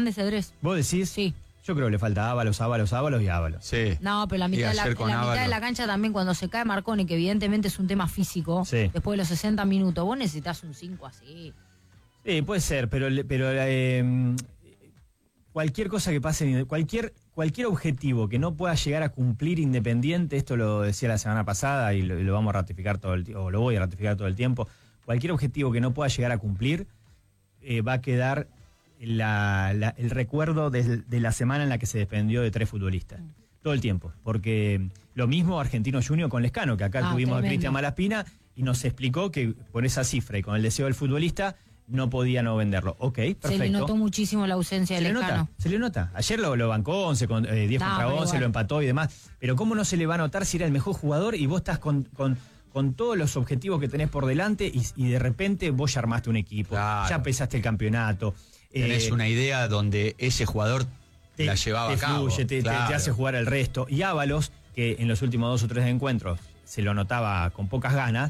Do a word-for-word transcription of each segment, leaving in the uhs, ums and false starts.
de Cedrés. ¿Vos decís? Sí. Yo creo que le falta Ábalos, Ábalos, Ábalos y Ábalos. Sí. No, pero la mitad, de la, la mitad de la cancha también, cuando se cae Marconi, que evidentemente es un tema físico, sí. después de los sesenta minutos, vos necesitas un cinco así. Sí, puede ser, pero, pero eh, cualquier cosa que pase, cualquier, cualquier objetivo que no pueda llegar a cumplir Independiente, esto lo decía la semana pasada y lo, y lo vamos a ratificar todo el tiempo, o lo voy a ratificar todo el tiempo, cualquier objetivo que no pueda llegar a cumplir eh, va a quedar La, la, el recuerdo de, de la semana en la que se desprendió de tres futbolistas. Mm. Todo el tiempo. Porque lo mismo Argentino Junior con Lescano, que acá ah, tuvimos tremendo. a Cristian Malaspina y nos explicó que por esa cifra y con el deseo del futbolista no podía no venderlo. Ok, perfecto. Se le notó muchísimo la ausencia de Lescano. Nota, se le nota. Ayer lo, lo bancó once, con, eh, diez no, contra once, igual. Lo empató y demás. Pero ¿cómo no se le va a notar si era el mejor jugador y vos estás con... con con todos los objetivos que tenés por delante y, y de repente vos ya armaste un equipo, claro. ya pesaste el campeonato. Tenés eh, una idea donde ese jugador te, la llevaba te a cabo. Fluye, te, claro. te, te hace jugar el resto. Y Ábalos, que en los últimos dos o tres encuentros se lo notaba con pocas ganas.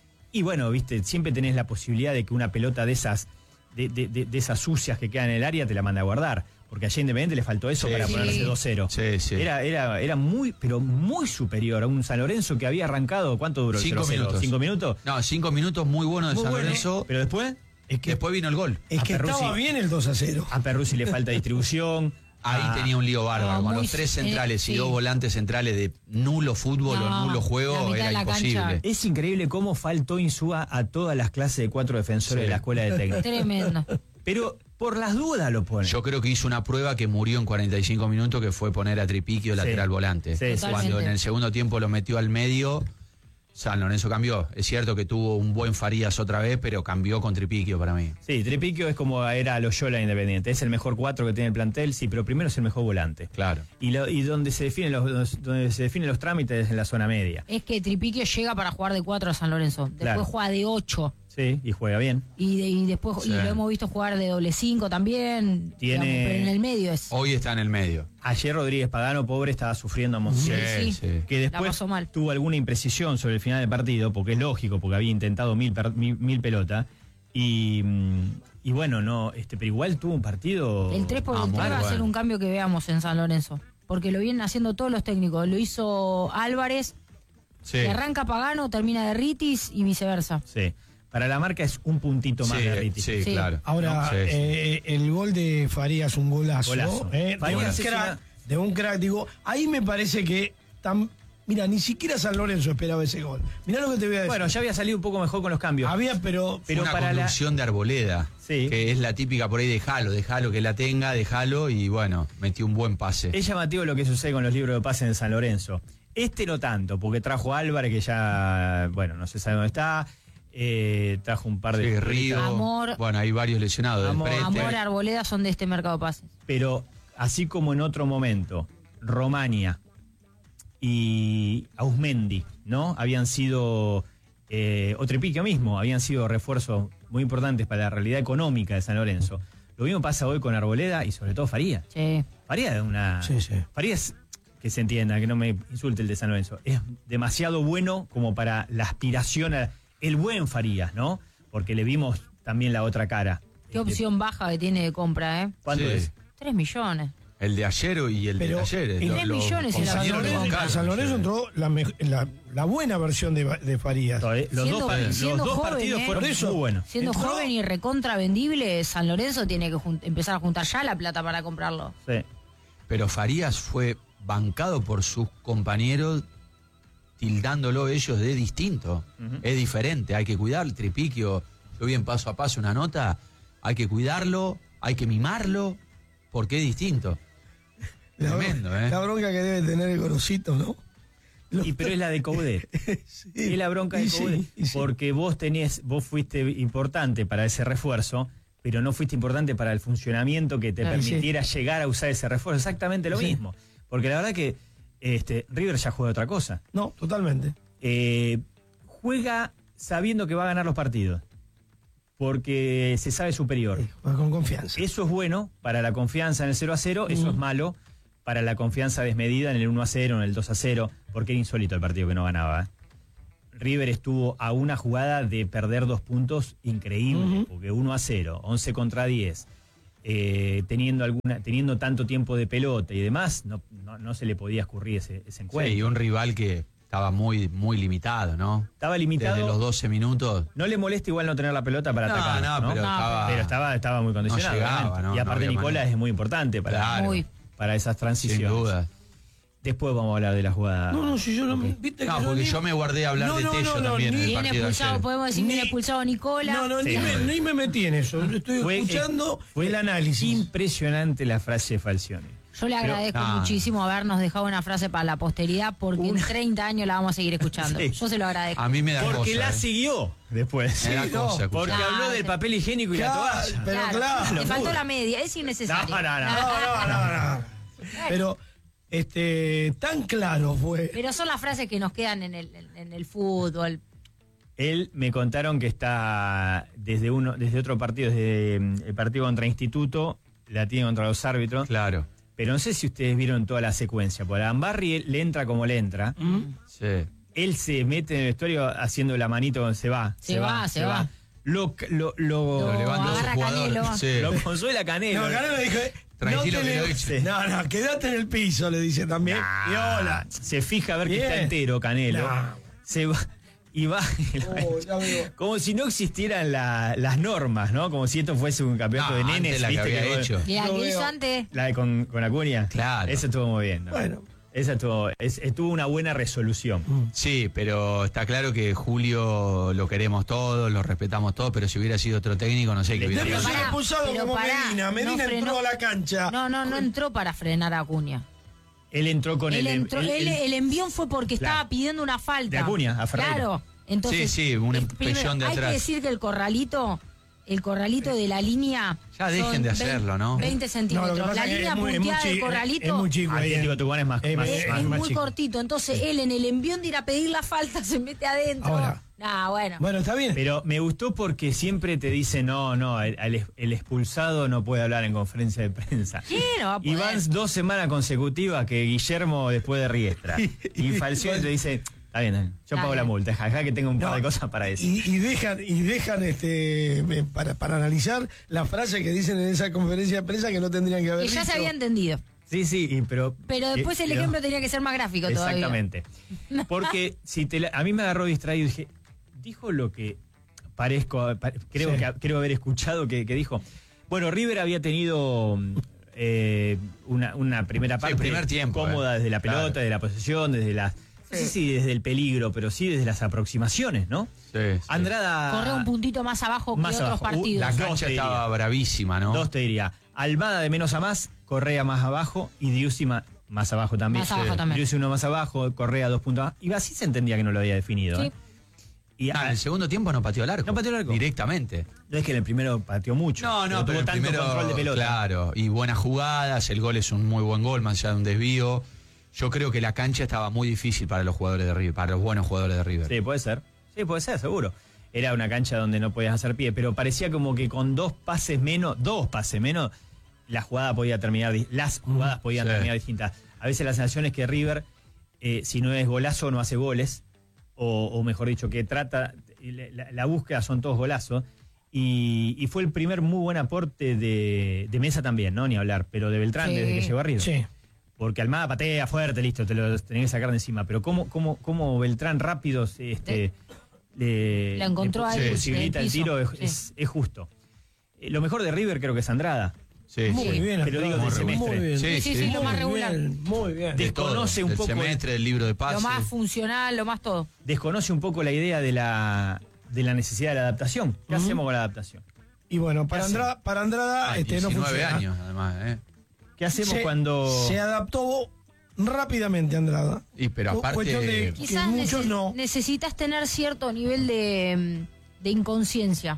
Y bueno, viste, siempre tenés la posibilidad de que una pelota de esas, de, de, de, de esas sucias que quedan en el área te la manda a guardar. Porque ayer Independiente le faltó eso sí, para sí. ponerse dos cero. Sí, sí. Era, era, era muy, pero muy superior a un San Lorenzo que había arrancado. ¿Cuánto duró el Cinco minutos. ¿Cinco minutos? No, cinco minutos muy buenos de muy San bueno. Lorenzo. Pero después... Es que después vino el gol. Es que Perruzzi, estaba bien el dos a cero. A Perruzzi le falta distribución. Ahí ah, tenía un lío bárbaro. No, con muy, los tres centrales eh, y sí. dos volantes centrales de nulo fútbol no, o nulo juego, era imposible. Cancha. Es increíble cómo faltó Insúa a todas las clases de cuatro defensores sí. de la escuela de técnica. Tremendo. Pero por las dudas lo pone. Yo creo que hizo una prueba que murió en cuarenta y cinco minutos, que fue poner a Tripiquio lateral sí. volante. Sí, Cuando en el segundo tiempo lo metió al medio, San Lorenzo cambió. Es cierto que tuvo un buen Farías otra vez, pero cambió con Tripiquio para mí. Sí, Tripiquio es como era Loyola Independiente. Es el mejor cuatro que tiene el plantel, sí, pero primero es el mejor volante. Claro. Y, lo, y donde se definen los donde se definen los trámites es en la zona media. Es que Tripiquio llega para jugar de cuatro a San Lorenzo. Después claro. juega de ocho. Sí, y juega bien. Y, de, y después sí. y lo hemos visto jugar de doble cinco también. Tiene... Digamos, pero en el medio es. Hoy está en el medio. Ayer Rodríguez Pagano, pobre, estaba sufriendo emoción. Sí, sí. Que después tuvo alguna imprecisión sobre el final del partido, porque es lógico, porque había intentado mil, mil, mil pelotas. Y, y bueno, no, este, pero igual tuvo un partido. El tres por el tres va a ser un cambio que veamos en San Lorenzo. Porque lo vienen haciendo todos los técnicos. Lo hizo Álvarez, sí. que arranca Pagano, termina de Ritis y viceversa. Sí. Para la marca es un puntito más sí, de Ritis. Sí, sí, claro. Ahora, no, sí, eh, sí. el gol de Farías, un golazo. golazo. Eh, de, un crack, una... de un crack, digo, ahí me parece que... Tan, mira, ni siquiera San Lorenzo esperaba ese gol. Mirá lo que te voy a decir. Bueno, ya había salido un poco mejor con los cambios. Había, pero... pero una para conducción la... de Arboleda, sí. que es la típica por ahí, dejalo, dejalo que la tenga, dejalo, y bueno, metió un buen pase. Es llamativo lo que sucede con los libros de pases en San Lorenzo. Este no tanto, porque trajo a Álvarez, que ya, bueno, no se sabe dónde está... Eh, trajo un par de sí, Río, Amor, bueno, hay varios lesionados. Amor, Amor Arboleda son de este mercado de pases. Pero así como en otro momento, Romania y Ausmendi, ¿no? Habían sido, eh, o Tripiquio mismo, habían sido refuerzos muy importantes para la realidad económica de San Lorenzo. Lo mismo pasa hoy con Arboleda y sobre todo Farías. Sí. Farías es una. Sí, sí. Farías, que se entienda, que no me insulte el de San Lorenzo, es demasiado bueno como para la aspiración a. El buen Farías, ¿no? Porque le vimos también la otra cara. Qué opción baja que tiene de compra, ¿eh? ¿Cuánto sí. es? Tres millones. El de ayer y el Pero de ayer. Tres lo, millones en San Lorenzo, en San Lorenzo entró la, la, la buena versión de, de Farías. Los siendo, dos, los siendo dos joven, partidos ¿eh? fueron eso, muy buenos. Siendo entró, joven y recontra vendible, San Lorenzo tiene que empezar a juntar ya la plata para comprarlo. Sí. Pero Farías fue bancado por sus compañeros, tildándolo ellos de distinto. Uh-huh. Es diferente, hay que cuidar el Tripiquio. Yo vi en Paso a Paso una nota, hay que cuidarlo, hay que mimarlo, porque es distinto. La Tremendo, bronca, ¿eh? La bronca que debe tener el Gorosito, ¿no? Lo... Y pero es la de Coudet. Sí. Es la bronca de Coudet. Sí, sí. Porque vos tenés, vos fuiste importante para ese refuerzo, pero no fuiste importante para el funcionamiento que te Ay, permitiera sí. llegar a usar ese refuerzo. Exactamente lo sí. mismo. Porque la verdad que Este, River ya juega otra cosa. No, totalmente. Eh, juega sabiendo que va a ganar los partidos, porque se sabe superior. Sí, juega con confianza. Eso es bueno para la confianza en el cero a cero, mm. eso es malo para la confianza desmedida en el uno a cero, en el dos a cero, porque era insólito el partido que no ganaba. ¿eh? River estuvo a una jugada de perder dos puntos increíble, uh-huh. porque uno a cero, once contra diez. eh, teniendo alguna teniendo tanto tiempo de pelota y demás, no, no, no se le podía escurrir ese, ese encuentro. Sí, y un rival que estaba muy, muy limitado, ¿no? Estaba limitado. Desde los doce minutos. No le molesta igual no tener la pelota para No, atacar. no, ¿no? pero No, estaba... Pero estaba, estaba muy condicionado. No llegaba, obviamente. ¿no? Y aparte No había Nicola manera. es muy importante para, Claro. Muy. para esas Sin transiciones. duda. Después vamos a hablar de la jugada. No, no, si yo no Ok. viste No, que porque ni- yo me guardé a hablar No, de no, Tello no, no, también en ni- el Bien partido de expulsado, ayer. podemos decir bien Ni- expulsado Nicola. No, no, Sí. ni, me, ni me metí en eso. Estoy Fue, eh, escuchando fue el análisis. Impresionante la frase de Falcioni. Yo le agradezco no. muchísimo habernos dejado una frase para la posteridad porque en treinta años la vamos a seguir escuchando. Sí. Yo se lo agradezco. A mí me da Porque cosa. la eh. siguió después. Me da Sí, no, cosa, Porque escuchar. Ah, habló del sí. papel higiénico y Claro, la toalla. pero claro. Le faltó la media, es innecesario. No, no, no. No, no, no, no. Pero, este, tan claro fue. Pero son las frases que nos quedan en el, en, en el fútbol. Él me contaron que está desde uno, desde otro partido, desde mm, el partido contra Instituto, la tiene contra los árbitros. Claro. Pero no sé si ustedes vieron toda la secuencia. Por Ambarri él- le entra como le entra. Sí. Él se mete en el vestuario haciendo la manito, se va. Se va, se va. Lo, lo, lo, Lo Lo levanta a su agarra jugador. Canelo. Sí. lo consuela Canelo. No, Canelo le dijo, eh, Tranquilo no, que lo tenés- eche. no, no, quédate en el piso, le dice también. Nah, Y hola. se fija a ver que Bien. está entero Canelo. Nah. Se va y va. Oh, ya veo. Como si no existieran la- las normas, ¿no? Como si esto fuese un campeonato No, de antes nenes. la que ¿viste? había vos- hecho. Y la Yo que hizo veo. antes. La de con, con Acuña. Claro. Esa estuvo muy bien. ¿no? Bueno. Esa estuvo, es, estuvo una buena resolución. Sí, pero está claro que Julio lo queremos todos, lo respetamos todos, pero si hubiera sido otro técnico, no sé qué hubiera Debe Pero ser pará, expulsado pero como pará, Medina. no Medina frenó. entró a la cancha. No, no, no entró para frenar a Acuña. Él entró con Él el, entró, el- él- el- el envión fue porque Claro. estaba pidiendo una falta. De Acuña a Ferreira. Claro. Entonces, Sí, sí, un eh, empellón primero, de hay atrás. que decir que el corralito, el corralito de la línea. Ya dejen son de hacerlo, ¿no? veinte No, lo que centímetros. pasa la es que línea es muy- es muy punteada del chi- corralito es muy chico ahí, Atlético eh. Tucumán es más, Eh, más, eh, más- es más muy chico. cortito. Entonces él en el envión de ir a pedir la falta se mete adentro. Ahora. Nah, bueno. Bueno, está bien. Pero me gustó porque siempre te dice, no, no, el, el- el expulsado no puede hablar en conferencia de prensa. Sí, no va a Y poder. van dos semanas consecutivas que Guillermo después de Riestra. Y Falcioni te dice, está bien, yo Está pago la bien. multa, jaja que tengo un par No, de cosas para decir. Y, y dejan, y dejan este eh, para, para analizar las frases que dicen en esa conferencia de prensa que no tendrían que haber Que ya se dicho. había entendido. Sí, sí, y- pero... Pero después eh, el pero- ejemplo tenía que ser más gráfico todavía. Exactamente. Porque si te la- a mí me agarró distraído y dije, dijo lo que parezco, pa- creo, Sí. que, creo haber escuchado que, que dijo. Bueno, River había tenido eh, una, una primera parte primer tiempo, cómoda eh. desde la pelota, Claro. desde la posesión, desde las... No sé si desde el peligro, pero sí desde las aproximaciones, ¿no? Sí, sí. Andrada... Corre un puntito más abajo Más que otros abajo. Uh, partidos. La Dos, cancha te estaba diría. bravísima, ¿no? Dos te diría. Almada de menos a más, Correa más abajo y Diusi ma- más abajo también. Más abajo también. Diusi uno más abajo, Correa dos puntos más. Y así se entendía que no lo había definido. Sí. ¿eh? Y Ah, ah, en el segundo tiempo no pateó el arco. No pateó el arco. Directamente. no es que en el primero pateó mucho. No, no, pero tuvo el tanto primero, control de pelota. claro, y buenas jugadas, el gol es un muy buen gol, más allá de un desvío. Yo creo que la cancha estaba muy difícil para los jugadores de River, para los buenos jugadores de River. Sí, puede ser. Sí, puede ser, seguro. Era una cancha donde no podías hacer pie, pero parecía como que con dos pases menos, dos pases menos, la jugada podía terminar, di- las jugadas podían sí. terminar distintas. A veces la sensación es que River, eh, si no es golazo, no hace goles, o, o mejor dicho, que trata, la, la búsqueda son todos golazos, y, y fue el primer muy buen aporte de, de Mesa también, ¿no? Ni hablar, pero de Beltrán Sí. desde que llegó a River. Sí. Porque Almada patea fuerte, listo, te lo tenés que sacar de encima. Pero cómo, cómo, cómo Beltrán rápido se, este, le, La encontró le ahí, posibilita en el el tiro, es, piso, sí. es- es justo. Eh, lo mejor de River creo que es Andrada. Sí, Muy sí. bien. Pero digo, Andrada, del muy semestre. bien. Sí, Sí, sí, lo más Muy regular. bien, muy bien. De- De todo, Desconoce un del poco semestre, del libro de pase. Lo más funcional, lo más todo. Desconoce un poco la idea de la, de la necesidad de la adaptación. ¿Qué hacemos con la adaptación? Y bueno, para ¿Qué Andrada, para Andrada Ah, este, no diecinueve funciona. años, además, ¿eh? ¿Qué hacemos se, cuando... se adaptó rápidamente Andrada. Y pero Cu- aparte- cuestión de que Quizás muchos nece- no. necesitas tener cierto nivel de, de inconsciencia.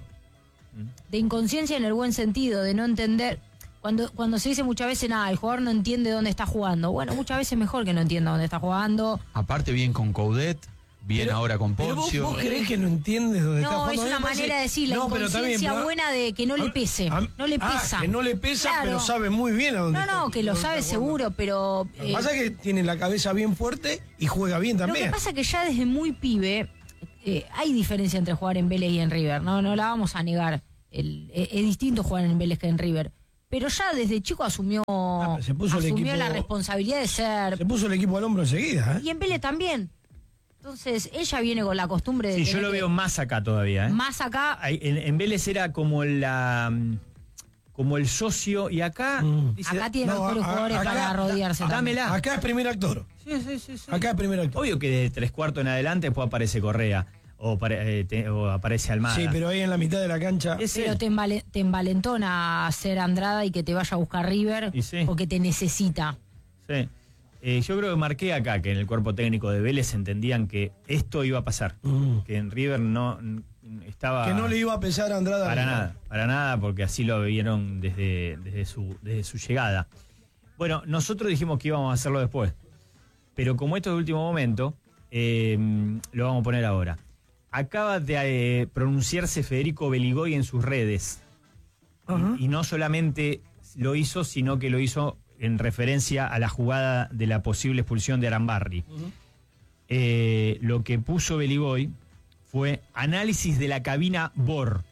De inconsciencia en el buen sentido, de no entender. Cuando, cuando se dice muchas veces, nada, el jugador no entiende dónde está jugando. Bueno, muchas veces mejor que no entienda dónde está jugando. Aparte bien con Coudet, bien Pero- ahora con Pero vos, Poncio. vos creés que no entiendes dónde está No, jugando. es una A mí me parece- manera de decir, la No, pero está bien, inconsciencia pero- buena de que no le pese. a- No le ah, pesa. que no le pesa, Claro. pero sabe muy bien a dónde No, está. no, que lo dónde sabe está jugando. seguro, pero... Lo que eh, pasa es que tiene la cabeza bien fuerte y juega bien Lo también. que pasa es que ya desde muy pibe eh, hay diferencia entre jugar en Vélez y en River, no no la vamos a negar. El- es, es distinto jugar en Vélez que en River. pero ya desde chico asumió, Ah, se puso el asumió equipo- la responsabilidad de ser... Se puso el equipo al hombro enseguida, ¿eh? Y en Vélez también. Entonces, ella viene con la costumbre de... Sí, yo tener lo que- veo más acá todavía. ¿eh? Más acá, Ahí, En, en Vélez era como la mm, como el socio y acá Mm. dice, acá tiene No, mejores a- a- jugadores acá- para rodearse. también. dámela. Acá es primer actor. Sí, sí, sí, sí. Acá es primer actor. Obvio que de tres cuartos en adelante después aparece Correa o, pare- eh, te- o aparece Almada. Sí, pero ahí en la mitad de la cancha. Es Pero él. te, envale- te envalentona ser Andrada y que te vaya a buscar River Y sí. porque te necesita. Sí. Eh, yo creo que marqué acá que en el cuerpo técnico de Vélez entendían que esto iba a pasar. Mm. Que en River no n- estaba... Que no le iba a pesar a Andrada. Para nada, para nada, porque así lo vieron desde, desde, su, desde su llegada. Bueno, nosotros dijimos que íbamos a hacerlo después, pero como esto es de último momento, eh, lo vamos a poner ahora. Acaba de eh, pronunciarse Federico Beligoy en sus redes, Ajá. y, y no solamente lo hizo, sino que lo hizo en referencia a la jugada de la posible expulsión de Arambarri. Eh, lo que puso Beligoy fue análisis de la cabina B O R.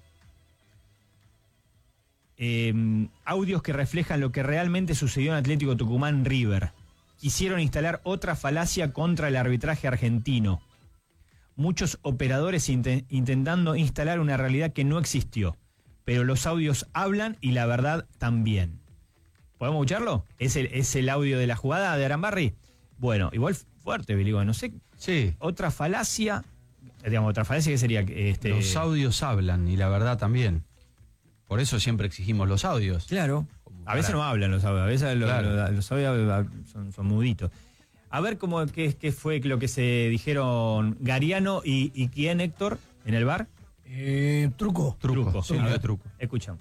Eh, audios que reflejan lo que realmente sucedió en Atlético Tucumán River. Quisieron instalar otra falacia contra el arbitraje argentino. Muchos operadores inte- intentando instalar una realidad que no existió. Pero los audios hablan y la verdad también. ¿Podemos escucharlo? ¿Es el, es el audio de la jugada de Arambarri? Bueno, igual fuerte, Beligoy, no sé. Sí, Otra falacia, digamos, otra falacia que sería este, los audios hablan y la verdad también. Por eso siempre exigimos los audios. Claro. Como A veces para- no hablan los audios, a veces lo- Claro. lo- los audios son, son muditos. A ver cómo qué, qué fue lo que se dijeron Gariano y, y quién, Héctor, en el bar. Eh, truco. Truco, sí, A no ver, de truco. Escuchamos.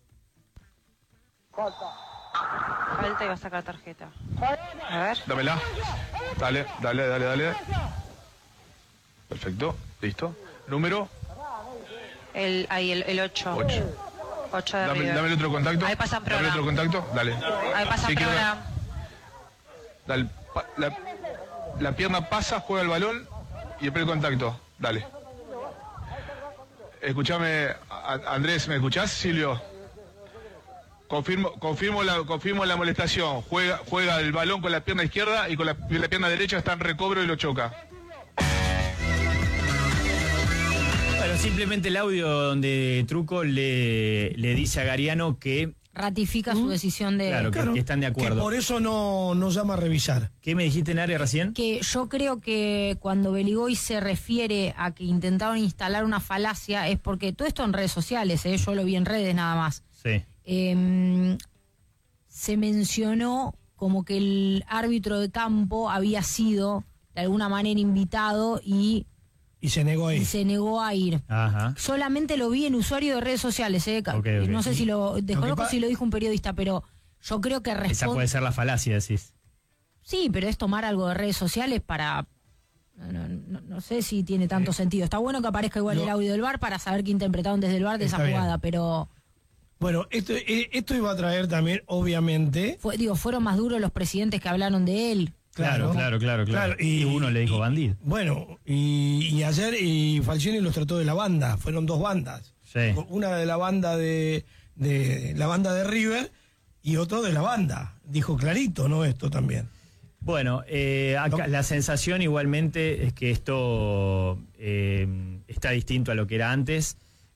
Falta y va a sacar tarjeta. A ver. Dámela. Dale, dale, dale, dale. Perfecto, listo. Número El, ahí, el ocho. ocho. ocho de Dame, River. dame el otro contacto. Ahí pasan Dame el programa. otro contacto. Dale. Ahí pasa Sí, el quiero ver. programa. Dale. Pa- La, la pierna pasa, juega el balón y después el contacto. Dale. Escúchame, A- Andrés, ¿me escuchás, Silvio? Confirmo, confirmo, la, confirmo la molestación. Juega, juega el balón con la pierna izquierda y con la, la pierna derecha está en recobro y lo choca. Bueno, simplemente el audio donde Truco le, le dice a Gariano que, Ratifica su decisión de... claro, que, Claro, que están de Que acuerdo. por eso no, no llama a revisar. ¿Qué me dijiste, Nare, recién? Que yo creo que cuando Beligoy se refiere a que intentaron instalar una falacia es porque todo esto en redes sociales, ¿eh? Yo lo vi en redes nada más. Sí. Eh, se mencionó como que el árbitro de campo había sido de alguna manera invitado y, Y se negó ahí. y se negó a ir. Ajá. Solamente lo vi en usuario de redes sociales, ¿eh? Ok, ok. No sé si lo... Desconozco pa- si lo dijo un periodista, pero yo creo que Esa responde... puede ser la falacia, decís. Sí, pero es tomar algo de redes sociales para... No, no, no- no sé si tiene tanto sentido. Está bueno que aparezca igual No. el audio del bar para saber qué interpretaron desde el bar de esa Está bien. jugada, pero Bueno, esto, eh, esto iba a traer también, obviamente. fue, digo, fueron más duros los presidentes que hablaron de él. Claro, claro, claro, claro. Y uno le dijo bandido. Bueno, y, y ayer y Falcioni los trató de la banda, fueron dos bandas. Sí. Una de la banda de, de la banda de River y otro de la banda. Dijo clarito, ¿no? Esto también. Bueno, eh, acá, No. la sensación igualmente es que esto eh, está distinto a lo que era antes,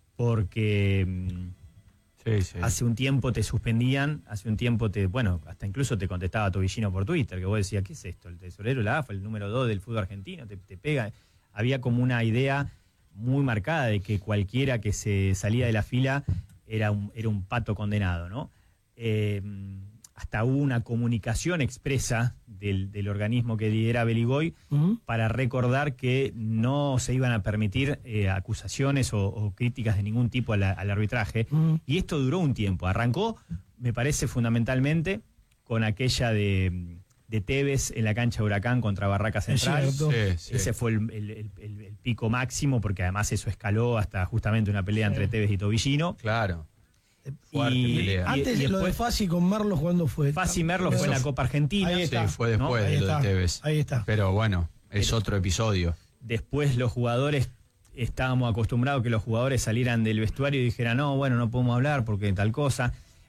porque mm, Sí, sí. hace un tiempo te suspendían, hace un tiempo te, bueno, hasta incluso te contestaba Tobillino por Twitter, que vos decías, ¿qué es esto? El tesorero, la A F A, el número dos del fútbol argentino, te, te pega. Había como una idea muy marcada de que cualquiera que se salía de la fila era un, era un pato condenado, ¿no? Eh, hasta hubo una comunicación expresa del, del organismo que lidera Beligoy Ujú. para recordar que no se iban a permitir eh, acusaciones o, o críticas de ningún tipo al, al arbitraje. Mm. Y esto duró un tiempo. Arrancó, me parece, fundamentalmente con aquella de, de Tevez en la cancha de Huracán contra Barraca Central. cierto. Sí, sí. Ese fue el, el- el- el- el pico máximo, porque además eso escaló hasta justamente una pelea entre Tevez y Tobillino. Claro. Fuerte Y- pelea. y- Antes y lo de después- Fassi con Merlo, ¿cuándo fue? Fassi Merlo fue en la Copa Argentina. Ahí Sí, está. fue después ¿no? Ahí de lo de está. Tevez. Ahí está. Pero bueno, es otro episodio. Después los jugadores, estábamos acostumbrados que los jugadores salieran del vestuario y dijeran, no, bueno, no podemos hablar porque tal cosa.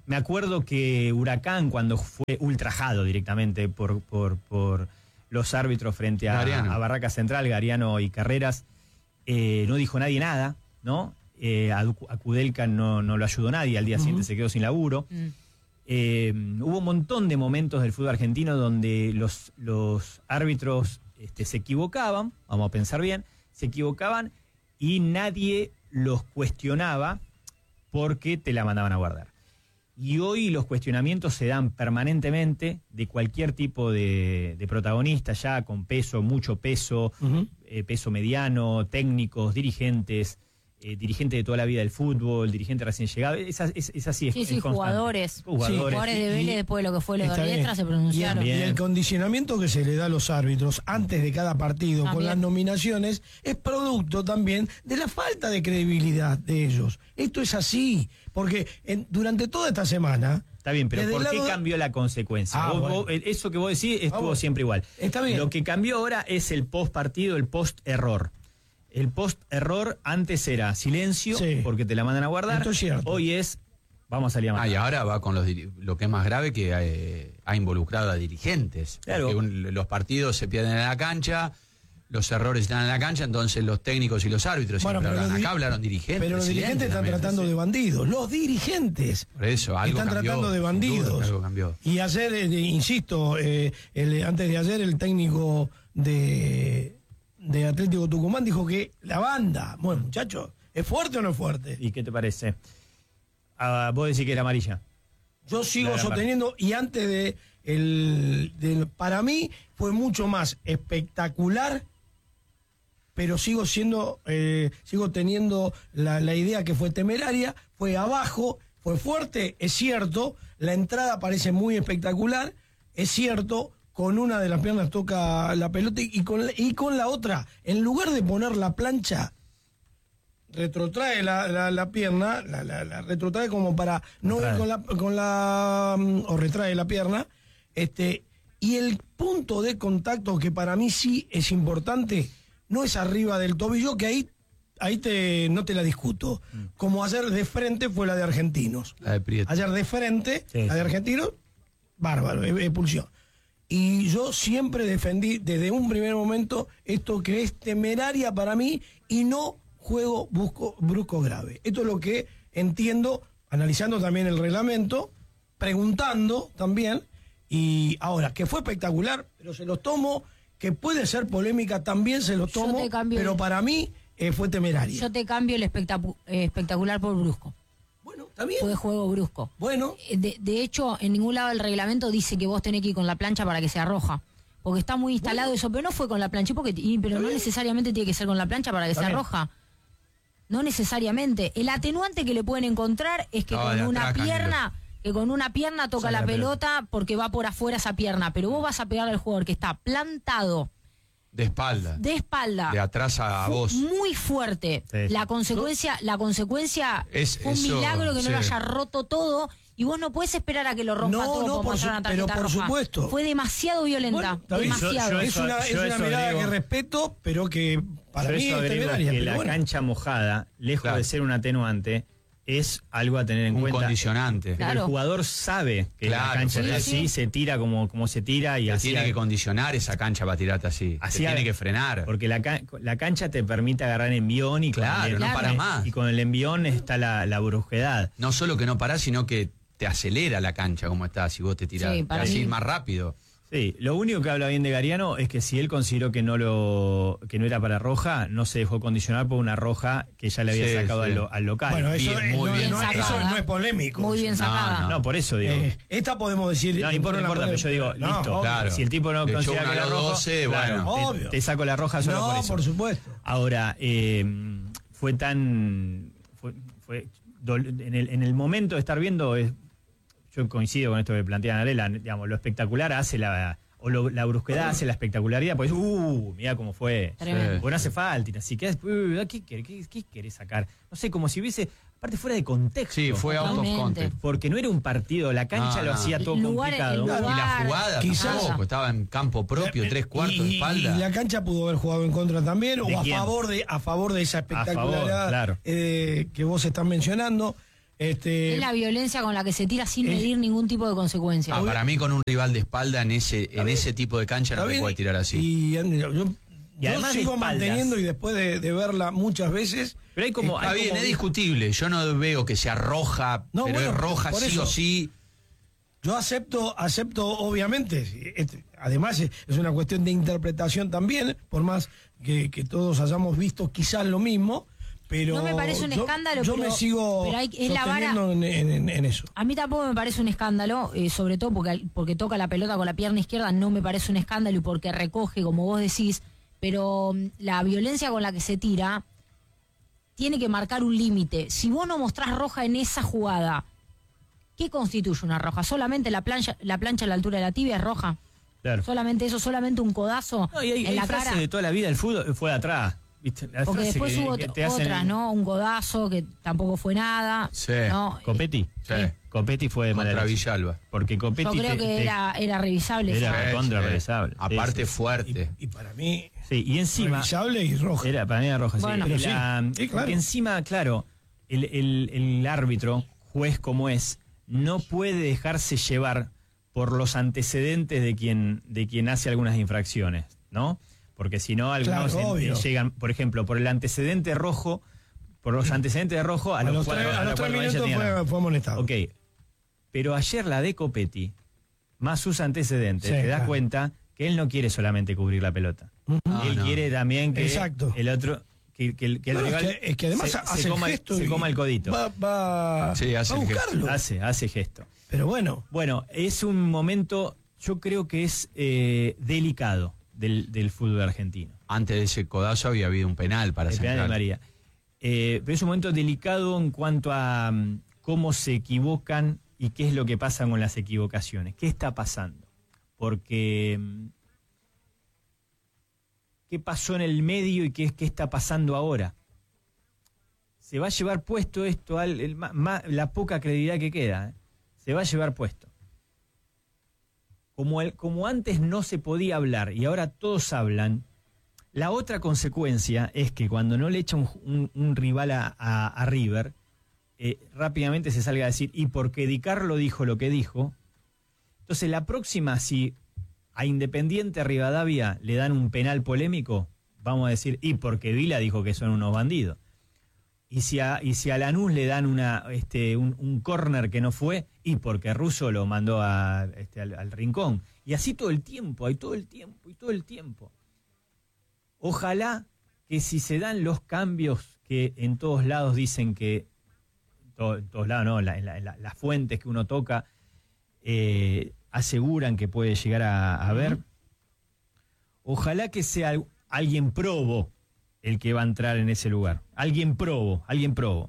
Me acuerdo que Huracán, cuando fue ultrajado directamente por, por, por los árbitros frente a, a Barraca Central, Gariano y Carreras, eh, no dijo nadie nada, ¿no? Eh, a, a Kudelka no, no lo ayudó nadie, al día uh-huh. siguiente se quedó sin laburo. Mm. Eh, hubo un montón de momentos del fútbol argentino donde los, los árbitros este, se equivocaban, vamos a pensar bien, se equivocaban y nadie los cuestionaba porque te la mandaban a guardar. Y hoy los cuestionamientos se dan permanentemente de cualquier tipo de, de protagonista, ya con peso, mucho peso, uh-huh. eh, peso mediano, técnicos, dirigentes, eh, dirigente de toda la vida del fútbol, dirigente recién llegado, es, es, es así. Sí, es, sí, es jugadores. jugadores. Sí, jugadores de Vélez, después de lo que fue los de Riestra, se pronunciaron. Y el, y el condicionamiento que se le da a los árbitros antes de cada partido también. Con las nominaciones es producto también de la falta de credibilidad de ellos. Esto es así, porque en, durante toda esta semana... Está bien, pero ¿por qué cambió la consecuencia? Ah, vos, bueno. vos, eso que vos decís estuvo ah, siempre igual. Está bien. Lo que cambió ahora es el post partido, el post error. El post error antes era silencio, sí. porque te la mandan a guardar. Esto es cierto. Hoy es, vamos a salir a matar. Ah, y ahora va con los lo que es más grave, que eh, ha involucrado a dirigentes. Claro. Porque un, los partidos se pierden en la cancha, los errores están en la cancha, entonces los técnicos y los árbitros bueno, siempre hablan. Acá diri- hablaron dirigentes. Pero los dirigentes están tratando sí. de bandidos. Los dirigentes Por eso, algo están cambió, tratando de bandidos. Algo cambió. Y ayer, eh, insisto, eh, el, antes de ayer el técnico de, de Atlético Tucumán dijo que la banda, bueno, muchachos, ¿es fuerte o no es fuerte? ¿Y qué te parece? Ah, vos decís que era amarilla. Yo sigo sosteniendo, y antes de, el, de... Para mí fue mucho más espectacular, pero sigo siendo, eh, sigo teniendo la, la idea que fue temeraria, fue abajo, fue fuerte, es cierto, la entrada parece muy espectacular, es cierto, con una de las piernas toca la pelota y con la, y con la otra, en lugar de poner la plancha, retrotrae la, la, la pierna, la, la, la retrotrae como para no ir con la, con la, o retrae la pierna, este, y el punto de contacto que para mí sí es importante, no es arriba del tobillo, que ahí ahí te no te la discuto. Como ayer de frente fue la de Argentinos. La de Prieto. Ayer de frente, sí, la de sí. Argentinos, bárbaro, expulsión. Y yo siempre defendí desde un primer momento esto que es temeraria para mí y no juego busco, brusco grave. Esto es lo que entiendo, analizando también el reglamento, preguntando también, y ahora, que fue espectacular, pero se los tomo... que puede ser polémica, también se lo tomo, pero para mí eh, fue temeraria. Yo te cambio el espectacu- eh, espectacular por brusco. Bueno, está bien. Fue juego brusco. Bueno. De, de hecho, en ningún lado del reglamento dice que vos tenés que ir con la plancha para que sea roja. Porque está muy instalado bueno. eso, pero no fue con la plancha, porque y, pero está no bien. necesariamente tiene que ser con la plancha para que está sea bien. roja. No necesariamente. El atenuante que le pueden encontrar es que no, con una atrás, pierna... Canelo. que con una pierna toca la, la pelota, pelota porque va por afuera esa pierna, pero vos vas a pegar al jugador que está plantado de espalda, de espalda, de atrás a vos, muy fuerte. Sí. La consecuencia, la consecuencia es fue un eso, milagro que no sí. lo haya roto todo y vos no podés esperar a que lo rompa no, todo no, como por su, una pero por roja. supuesto. Fue demasiado violenta, bueno, demasiado. Yo, yo es eso, una, es una mirada digo, que respeto, pero que para yo mí eso es temeraria. que pero la bueno. cancha mojada, lejos claro. de ser un atenuante, es algo a tener en un cuenta. Un condicionante. Pero claro. el jugador sabe que claro, la cancha sí, es sí. así, se tira como, como se tira y así. Tiene que condicionar esa cancha para tirarte así. así tiene que frenar. Porque la, la cancha te permite agarrar envión y claro, con el, no para más. Y con el envión está la, la brusquedad. No solo que no parás, sino que te acelera la cancha como está, si vos te tirás. Sí, así mí. más rápido. Sí, lo único que habla bien de Gariano es que si él consideró que no lo que no era para roja, no se dejó condicionar por una roja que ya le había sí, sacado sí. al, lo, al local. Bueno, eso, bien, es, muy no, bien no, eso no es polémico. Muy bien sacada. No, no, por eso digo. Eh, esta podemos decir... No, no importa, no importa, pero yo digo, no, listo, claro. Si el tipo no Le considera echó que una era roja, doce, claro, bueno. te, te saco la roja solo no, por eso. por supuesto. Ahora, eh, fue tan... Fue, fue dol, en, el, en el momento de estar viendo, es, yo coincido con esto que plantea Narela, digamos, lo espectacular hace la... o lo, la brusquedad hace la espectacularidad, pues, uh, mira cómo fue. Tremendo. Bueno, hace falta, así que, uh, ¿qué, qué, qué, ¿qué querés sacar? No sé, como si hubiese, aparte fuera de contexto. Sí, fue out of context. Porque no era un partido, la cancha no, lo no. hacía todo Lugar, complicado. lugar, Y la jugada Quizás- tampoco, estaba en campo propio, tres cuartos y, de espalda. Y la cancha pudo haber jugado en contra también, o ¿De a quién? favor de a favor de esa espectacularidad favor, claro. eh, que vos estás mencionando. Este, Es la violencia con la que se tira sin es, medir ningún tipo de consecuencia. Ah, para mí con un rival de espalda en ese en ese tipo de cancha no se puede tirar así. Y yo, yo, y además yo sigo de manteniendo y después de, de verla muchas veces. Pero hay como, está hay bien, como... es discutible. Yo no veo que sea roja, no, pero bueno, es roja sí eso. o sí. Yo acepto, acepto obviamente. Este, además es, es una cuestión de interpretación también, por más que, que todos hayamos visto quizás lo mismo. Pero no me parece un yo, escándalo, yo pero, me sigo pero hay, es la vara, en, en, en eso. A mí tampoco me parece un escándalo, eh, sobre todo porque, porque toca la pelota con la pierna izquierda, no me parece un escándalo y porque recoge, como vos decís, pero um, la violencia con la que se tira tiene que marcar un límite. Si vos no mostrás roja en esa jugada, ¿qué constituye una roja? ¿Solamente la plancha, la plancha a la altura de la tibia es roja? Claro. ¿Solamente eso? ¿Solamente un codazo no, y hay, en hay la cara? De toda la vida el fútbol fue de atrás. ¿Viste? La Porque después que, hubo que otras, hacen... ¿no? Un codazo que tampoco fue nada. Sí. ¿no? ¿Copetti? Sí. Copetti fue de contra Villalba. Porque Copetti... Yo creo te, que te... era, era revisable. Era sí, contra sí. revisable. Aparte sí, sí. fuerte. Y, y para mí... Sí, y encima... Revisable y roja. Era, para mí era roja, bueno, sí. pero La, sí. Sí, claro. Encima, claro, el, el, el árbitro, juez como es, no puede dejarse llevar por los antecedentes de quien, de quien hace algunas infracciones, ¿no? Porque si no, algunos claro, en, llegan, por ejemplo, por el antecedente rojo, por los antecedentes de rojo, a, a los, los cuatro, tres, a a los los tres cuatro minutos fue, fue amonestado. Ok, pero ayer la de Copetti, más sus antecedentes, Sí, te das claro. cuenta que él no quiere solamente cubrir la pelota. Ah, él no. quiere también que Exacto. el otro... Que, que, que el No, rival es, que, es que además se, hace se coma, el gesto se y coma el codito. Va, va, Sí, hace va a el gesto. buscarlo. Hace, hace gesto. Pero bueno. Bueno, es un momento, yo creo que es eh, delicado del, del fútbol argentino. Antes de ese codazo había habido un penal para El penal de Central. María. Eh, pero es un momento delicado en cuanto a um, cómo se equivocan y qué es lo que pasa con las equivocaciones. ¿Qué está pasando? Porque... Um, ¿qué pasó en el medio y qué, qué está pasando ahora? Se va a llevar puesto esto, al, el, ma, la poca credibilidad que queda, ¿eh? Se va a llevar puesto. Como, el, como antes no se podía hablar y ahora todos hablan, la otra consecuencia es que cuando no le echa un, un, un rival a, a, a River, eh, rápidamente se salga a decir, y porque Di Carlo dijo lo que dijo, entonces la próxima, si a Independiente Rivadavia le dan un penal polémico, vamos a decir, y porque Vila dijo que son unos bandidos. Y si a, y si a Lanús le dan una, este, un, un córner que no fue, y porque Russo lo mandó a, este, al, al rincón. Y así todo el tiempo, hay todo el tiempo, y todo el tiempo. Ojalá que si se dan los cambios que en todos lados dicen que, to, en todos lados no, la, la, la, las fuentes que uno toca, eh, aseguran que puede llegar a, a ver. Ojalá que sea alguien probo el que va a entrar en ese lugar. Alguien probo, alguien probo.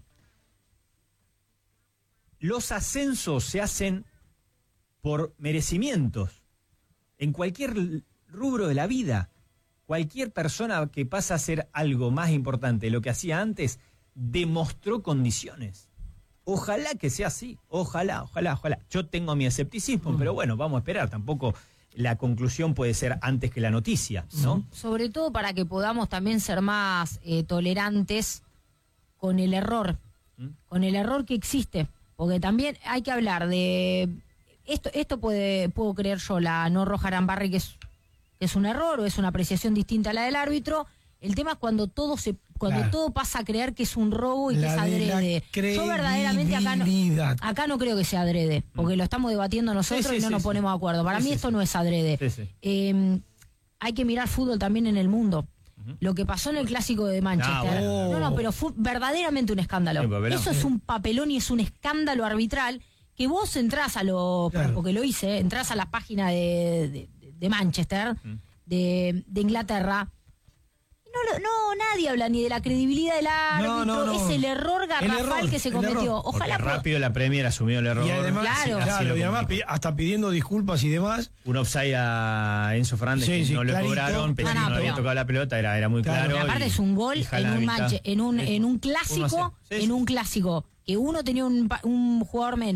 Los ascensos se hacen por merecimientos. En cualquier rubro de la vida, cualquier persona que pasa a hacer algo más importante de lo que hacía antes, demostró condiciones. Ojalá que sea así, ojalá, ojalá, ojalá. Yo tengo mi escepticismo, mm. pero bueno, vamos a esperar. Tampoco la conclusión puede ser antes que la noticia, ¿no? Sobre todo para que podamos también ser más eh, tolerantes con el error, ¿Mm? con el error que existe. Porque también hay que hablar de... Esto esto puede puedo creer yo, la no roja Arambarri, que es, que es un error o es una apreciación distinta a la del árbitro. El tema es cuando todo se cuando claro. todo pasa a creer que es un robo y la que es adrede. Yo verdaderamente acá no, acá no creo que sea adrede, porque lo estamos debatiendo nosotros sí, sí, y no sí, nos sí. ponemos de acuerdo. Para sí, mí sí, esto sí. no es adrede. Sí, sí. Eh, hay que mirar fútbol también en el mundo. Uh-huh. Lo que pasó en el clásico de Manchester. Ah, bueno. No, no, pero fue verdaderamente un escándalo. Sí, Eso es un papelón y es un escándalo arbitral que vos entrás a lo, claro. porque lo hice, entrás a la página de, de, de Manchester, uh-huh. de, de Inglaterra. No, no, nadie habla ni de la credibilidad del árbitro, no, no, no. es el error garrafal el error, que se cometió. Ojalá Porque rápido la Premier asumió el error. Y además, claro. claro, y además hasta pidiendo disculpas y demás. Un offside a Enzo Fernández sí, que sí, no clarito. le cobraron, pero ah, no, no había tocado la pelota, era, era muy claro. claro aparte y, es un gol en un, manche, en un en un clásico, sí, en un clásico, que uno tenía un, un jugador menos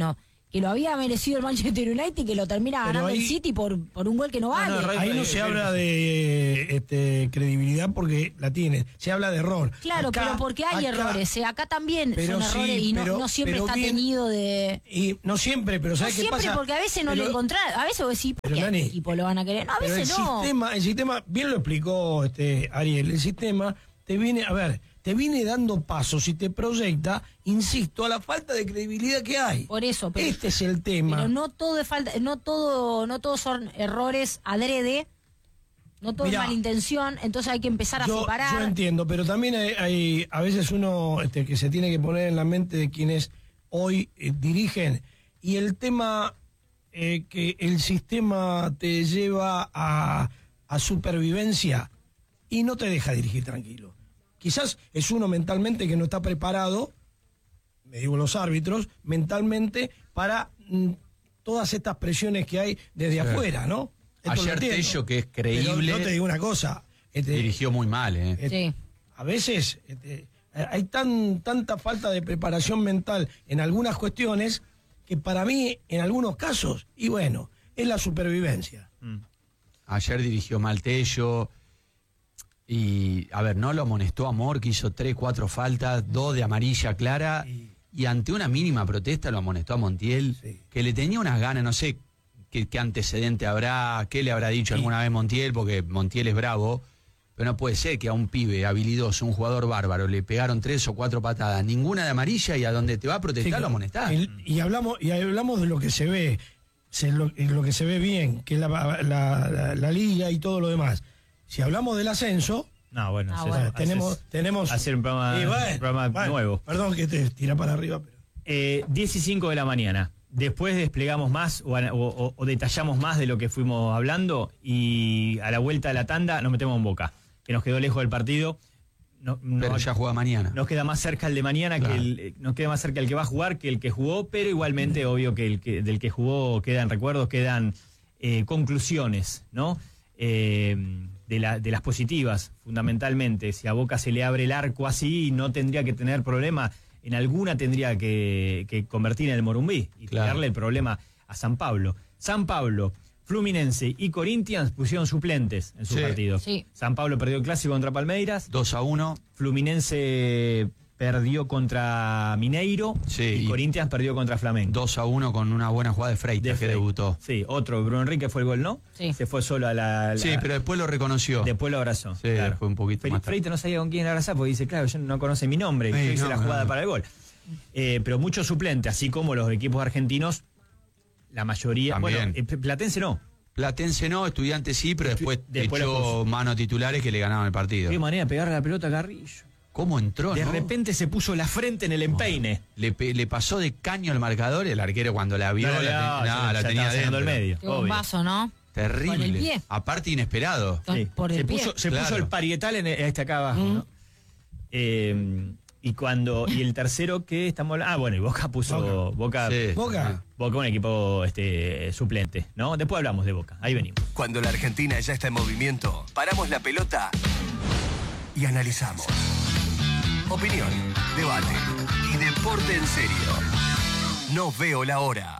que lo había merecido el Manchester United y que lo termina Pero ganando ahí- el City por, por un gol que no vale. No, no, Ahí no se habla de este, credibilidad porque la tiene, se habla de error. Claro, Acá- pero porque hay acá- errores. ¿eh? Acá también Pero son sí, errores y no, pero- no siempre pero está bien- teñido de... Y no siempre, pero No ¿sabes qué siempre, pasa? porque a veces no Pero- le encontrás. A veces vos decís, ¿por Pero, qué Nani, este equipo lo van a querer? No, a Pero veces el no. sistema, el sistema, bien lo explicó este Ariel, el sistema te viene, a ver, te viene dando pasos y te proyecta, insisto, a la falta de credibilidad que hay. Por eso, pero, Este es el tema. pero no todo es falta, no todo, no todos son errores adrede, no todo Mirá, es malintención, entonces hay que empezar a yo, separar. yo entiendo, pero también hay, hay- a veces uno este, que se tiene que poner en la mente de quienes hoy eh, dirigen, y el tema eh, que el sistema te lleva a, a supervivencia y no te deja dirigir tranquilo. Quizás es uno mentalmente que no está preparado, me digo los árbitros, mentalmente para mm, todas estas presiones que hay desde Sí. afuera, ¿no? Esto lo Ayer entiendo. Tello, que es Pero creíble, yo te digo una cosa. este, dirigió muy mal, ¿eh? eh, Sí. A veces este, eh, hay tan tanta falta de preparación mental en algunas cuestiones que para mí, en algunos casos, y bueno, es la supervivencia. Ayer dirigió mal Tello. Y, a ver, no lo amonestó a Amor, que hizo tres, cuatro faltas, dos de amarilla clara. Y ante una mínima protesta lo amonestó a Montiel, Sí. que le tenía unas ganas, no sé qué, qué antecedente habrá, qué le habrá dicho alguna vez Montiel, porque Montiel es bravo. Pero no puede ser que a un pibe habilidoso, un jugador bárbaro, le pegaron tres o cuatro patadas, ninguna de amarilla, y a donde te va a protestar Sí, lo amonestás. el- y hablamos y hablamos de lo que se ve, se, lo, lo que se ve bien, que es la, la, la- la liga y todo lo demás. Si hablamos del ascenso, No, bueno, Ah, es- bueno. haces- tenemos tenemos hacer un programa, y bueno, un programa bueno, nuevo. Perdón que te tira para arriba, pero Eh, diez y cinco de la mañana. Después desplegamos más o, o- o- o detallamos más de lo que fuimos hablando y a la vuelta de la tanda nos metemos en Boca, que nos quedó lejos del partido. No, no- Pero ya juega mañana. Nos queda más cerca el de mañana, Claro. que el, eh, nos queda más cerca el que va a jugar que el que jugó, pero igualmente obvio que, el que del que jugó quedan recuerdos, quedan eh, conclusiones, ¿no? Eh, de, la, de las positivas, fundamentalmente. Si a Boca se le abre el arco así, no tendría que tener problema. En alguna tendría que, que convertir en el Morumbí y Claro. darle el problema a San Pablo. San Pablo, Fluminense y Corinthians pusieron suplentes en su Sí. partido. Sí. San Pablo perdió el clásico contra Palmeiras. dos a uno. Fluminense perdió contra Mineiro Sí, y y- Corinthians perdió contra Flamengo. dos a uno con una buena jugada de Freitas De que Frey. debutó. Sí, otro, Bruno Enrique fue el gol, ¿no? Sí. Se fue solo a la... la- Sí, pero después lo reconoció. Después lo abrazó. Sí, fue un poquito Fre- más tarde. Freite no sabía con quién abrazar porque dice, claro, yo no conoce mi nombre, Ey, yo hice no, la no, jugada no. para el gol. Eh, pero muchos suplentes, así como los equipos argentinos, la mayoría... También. Bueno, eh, Platense no. Platense no, Estudiante sí, pero después, Después lo echó puso. mano titulares que le ganaban el partido. Qué manera de pegarle la pelota a Carrillo. ¿Cómo entró, De no? repente se puso la frente en el empeine. Le, pe- le pasó de caño al marcador, el arquero cuando la vio, No, la, no, ten- ya- no, ya la tenía estaba sacando dentro. el medio. Qué obvio. bombazo, ¿no? Terrible. Con el pie. Aparte inesperado. Con- Sí, por el se pie. puso, se Claro. puso el parietal en este acá abajo, ¿no? Eh, y cuando y el tercero que estamos hablando, ah bueno, y Boca puso Boca Sí. Boca. Boca un equipo este suplente, ¿no? Después hablamos de Boca. Ahí venimos. Cuando la Argentina ya está en movimiento, paramos la pelota y analizamos. Opinión, debate y deporte en serio. No veo la hora.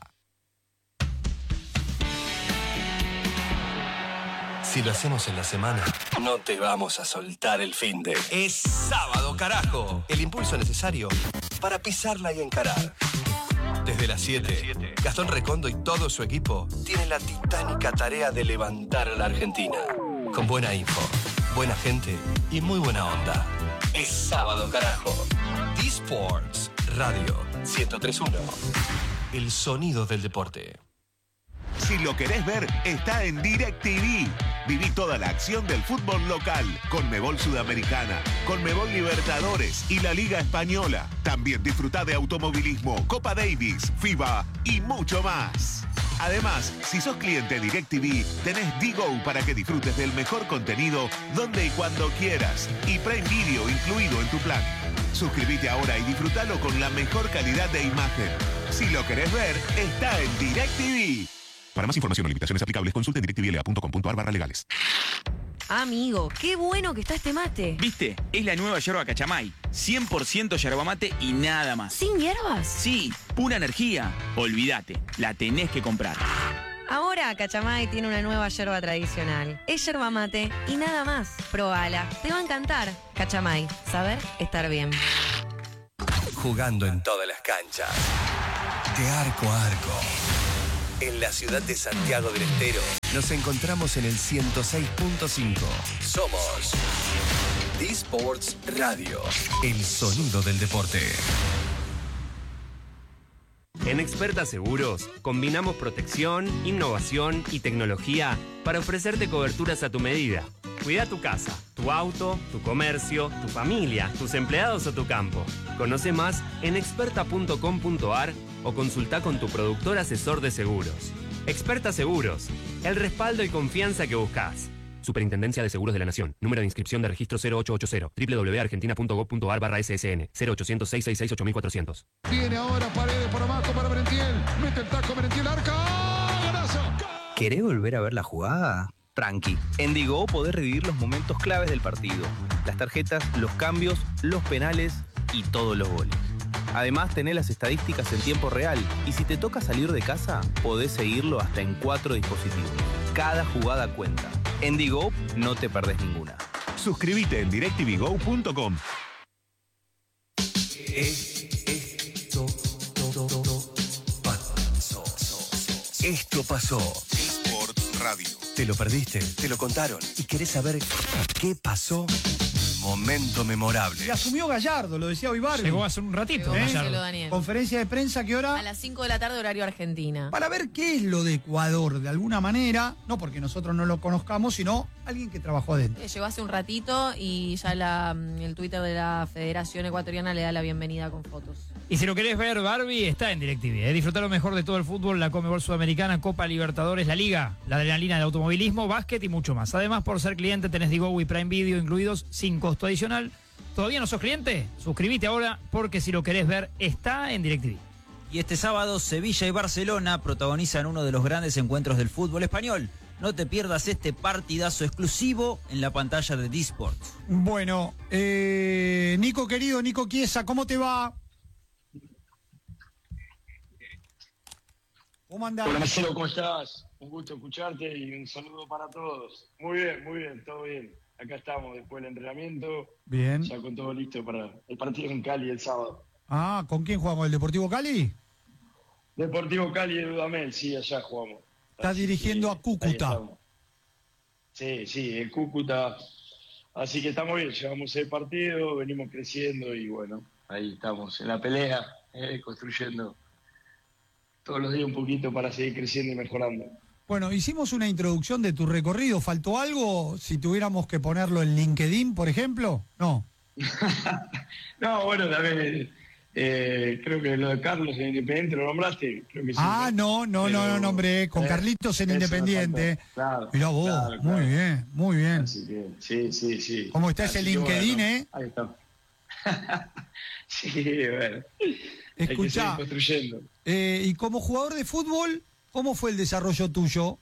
Si lo hacemos en la semana, no te vamos a soltar el finde. Es sábado, carajo. El impulso necesario para pisarla y encarar. Desde las siete, Gastón Recondo y todo su equipo tienen la titánica tarea de levantar a la Argentina. Con buena info, buena gente y muy buena onda. Es sábado, carajo. eSports Radio ciento tres punto uno. El sonido del deporte. Si lo querés ver, está en DirecTV. Viví toda la acción del fútbol local, Conmebol Sudamericana, Conmebol Libertadores y la Liga Española. También disfruta de automovilismo, Copa Davis, FIBA y mucho más. Además, si sos cliente DirecTV, tenés D-Go para que disfrutes del mejor contenido donde y cuando quieras. Y Prime Video incluido en tu plan. Suscríbete ahora y disfrútalo con la mejor calidad de imagen. Si lo querés ver, está en DirecTV. Para más información o limitaciones aplicables, consulte en directvla punto com punto ar barra legales. Amigo, qué bueno que está este mate. ¿Viste? Es la nueva yerba Cachamay. cien por ciento yerba mate y nada más. ¿Sin hierbas? Sí, Una energía, olvídate, la tenés que comprar. Ahora Cachamay tiene una nueva yerba tradicional. Es yerba mate y nada más. Probala, te va a encantar. Cachamay, saber estar bien. Jugando en todas las canchas, de arco a arco. En la ciudad de Santiago del Estero, nos encontramos en el ciento seis punto cinco. Somos D-Sports Radio, el sonido del deporte. En Experta Seguros, combinamos protección, innovación y tecnología para ofrecerte coberturas a tu medida. Cuida tu casa, tu auto, tu comercio, tu familia, tus empleados o tu campo. Conoce más en experta punto com punto a r o consulta con tu productor asesor de seguros. Experta Seguros, el respaldo y confianza que buscas. Superintendencia de Seguros de la Nación. Número de inscripción de registro cero ocho ocho cero. doble u doble u doble u punto argentina punto gob punto a r barra S S N. cero ochocientos, seiscientos sesenta y seis, ocho mil cuatrocientos. Viene ahora Paredes por abajo para Merentiel. Mete el taco Merentiel, arca. ¡Golazo! ¿Querés volver a ver la jugada? Tranqui. En Digo podés revivir los momentos claves del partido. Las tarjetas, los cambios, los penales y todos los goles. Además, tenés las estadísticas en tiempo real y si te toca salir de casa, podés seguirlo hasta en cuatro dispositivos. Cada jugada cuenta. En Digo no te perdés ninguna. Suscríbete en directvgo punto com. Esto pasó. Esto pasó. Sports Radio. Te lo perdiste, te lo contaron y querés saber qué pasó. Momento memorable. Y asumió Gallardo, lo decía hoy Barbie. Llegó hace un ratito, ¿Eh? Gallardo. Daniel. Conferencia de prensa, ¿qué hora? A las cinco de la tarde, horario Argentina. Para ver qué es lo de Ecuador, de alguna manera, no porque nosotros no lo conozcamos, sino alguien que trabajó adentro. Eh, Llegó hace un ratito y ya la, el Twitter de la Federación Ecuatoriana le da la bienvenida con fotos. Y si lo querés ver, Barbie, está en DirecTV. ¿eh? Disfrutar lo mejor de todo el fútbol, la Conmebol Sudamericana, Copa Libertadores, la Liga, la adrenalina del automovilismo, básquet y mucho más. Además, por ser cliente, tenés Digo y Prime Video incluidos sin costo adicional. ¿Todavía no sos cliente? Suscríbete ahora porque si lo querés ver, está en DirecTV. Y este sábado, Sevilla y Barcelona protagonizan uno de los grandes encuentros del fútbol español. No te pierdas este partidazo exclusivo en la pantalla de D-Sports. Bueno, eh, Nico querido, Nico Chiesa, ¿cómo te va? ¿Cómo andás? Hola Marcelo, ¿cómo estás? Un gusto escucharte y un saludo para todos. Muy bien, muy bien, todo bien. Acá estamos después del entrenamiento. Bien. Ya con todo listo para el partido en Cali el sábado. Ah, ¿con quién jugamos? ¿El Deportivo Cali? Deportivo Cali de Dudamel, sí, allá jugamos. Estás Así dirigiendo que, a Cúcuta. Sí, sí, el Cúcuta. Así que estamos bien, llevamos el partido, venimos creciendo y bueno, ahí estamos en la pelea, eh, construyendo todos los días un poquito para seguir creciendo y mejorando. Bueno, hicimos una introducción de tu recorrido. ¿Faltó algo si tuviéramos que ponerlo en LinkedIn, por ejemplo? No. No, bueno, también eh, creo que lo de Carlos en Independiente lo nombraste. Creo que sí, ah, no, no, Pero, no, no nombré. Con eh, Carlitos en Independiente. Claro. Mirá vos, claro, muy claro. bien, muy bien. Así que, sí, sí, sí. ¿Cómo está ese Así que, LinkedIn, bueno, eh? Ahí está. Sí, bueno. Hay que Escuchá, seguir construyendo. eh, y como jugador de fútbol, ¿cómo fue el desarrollo tuyo?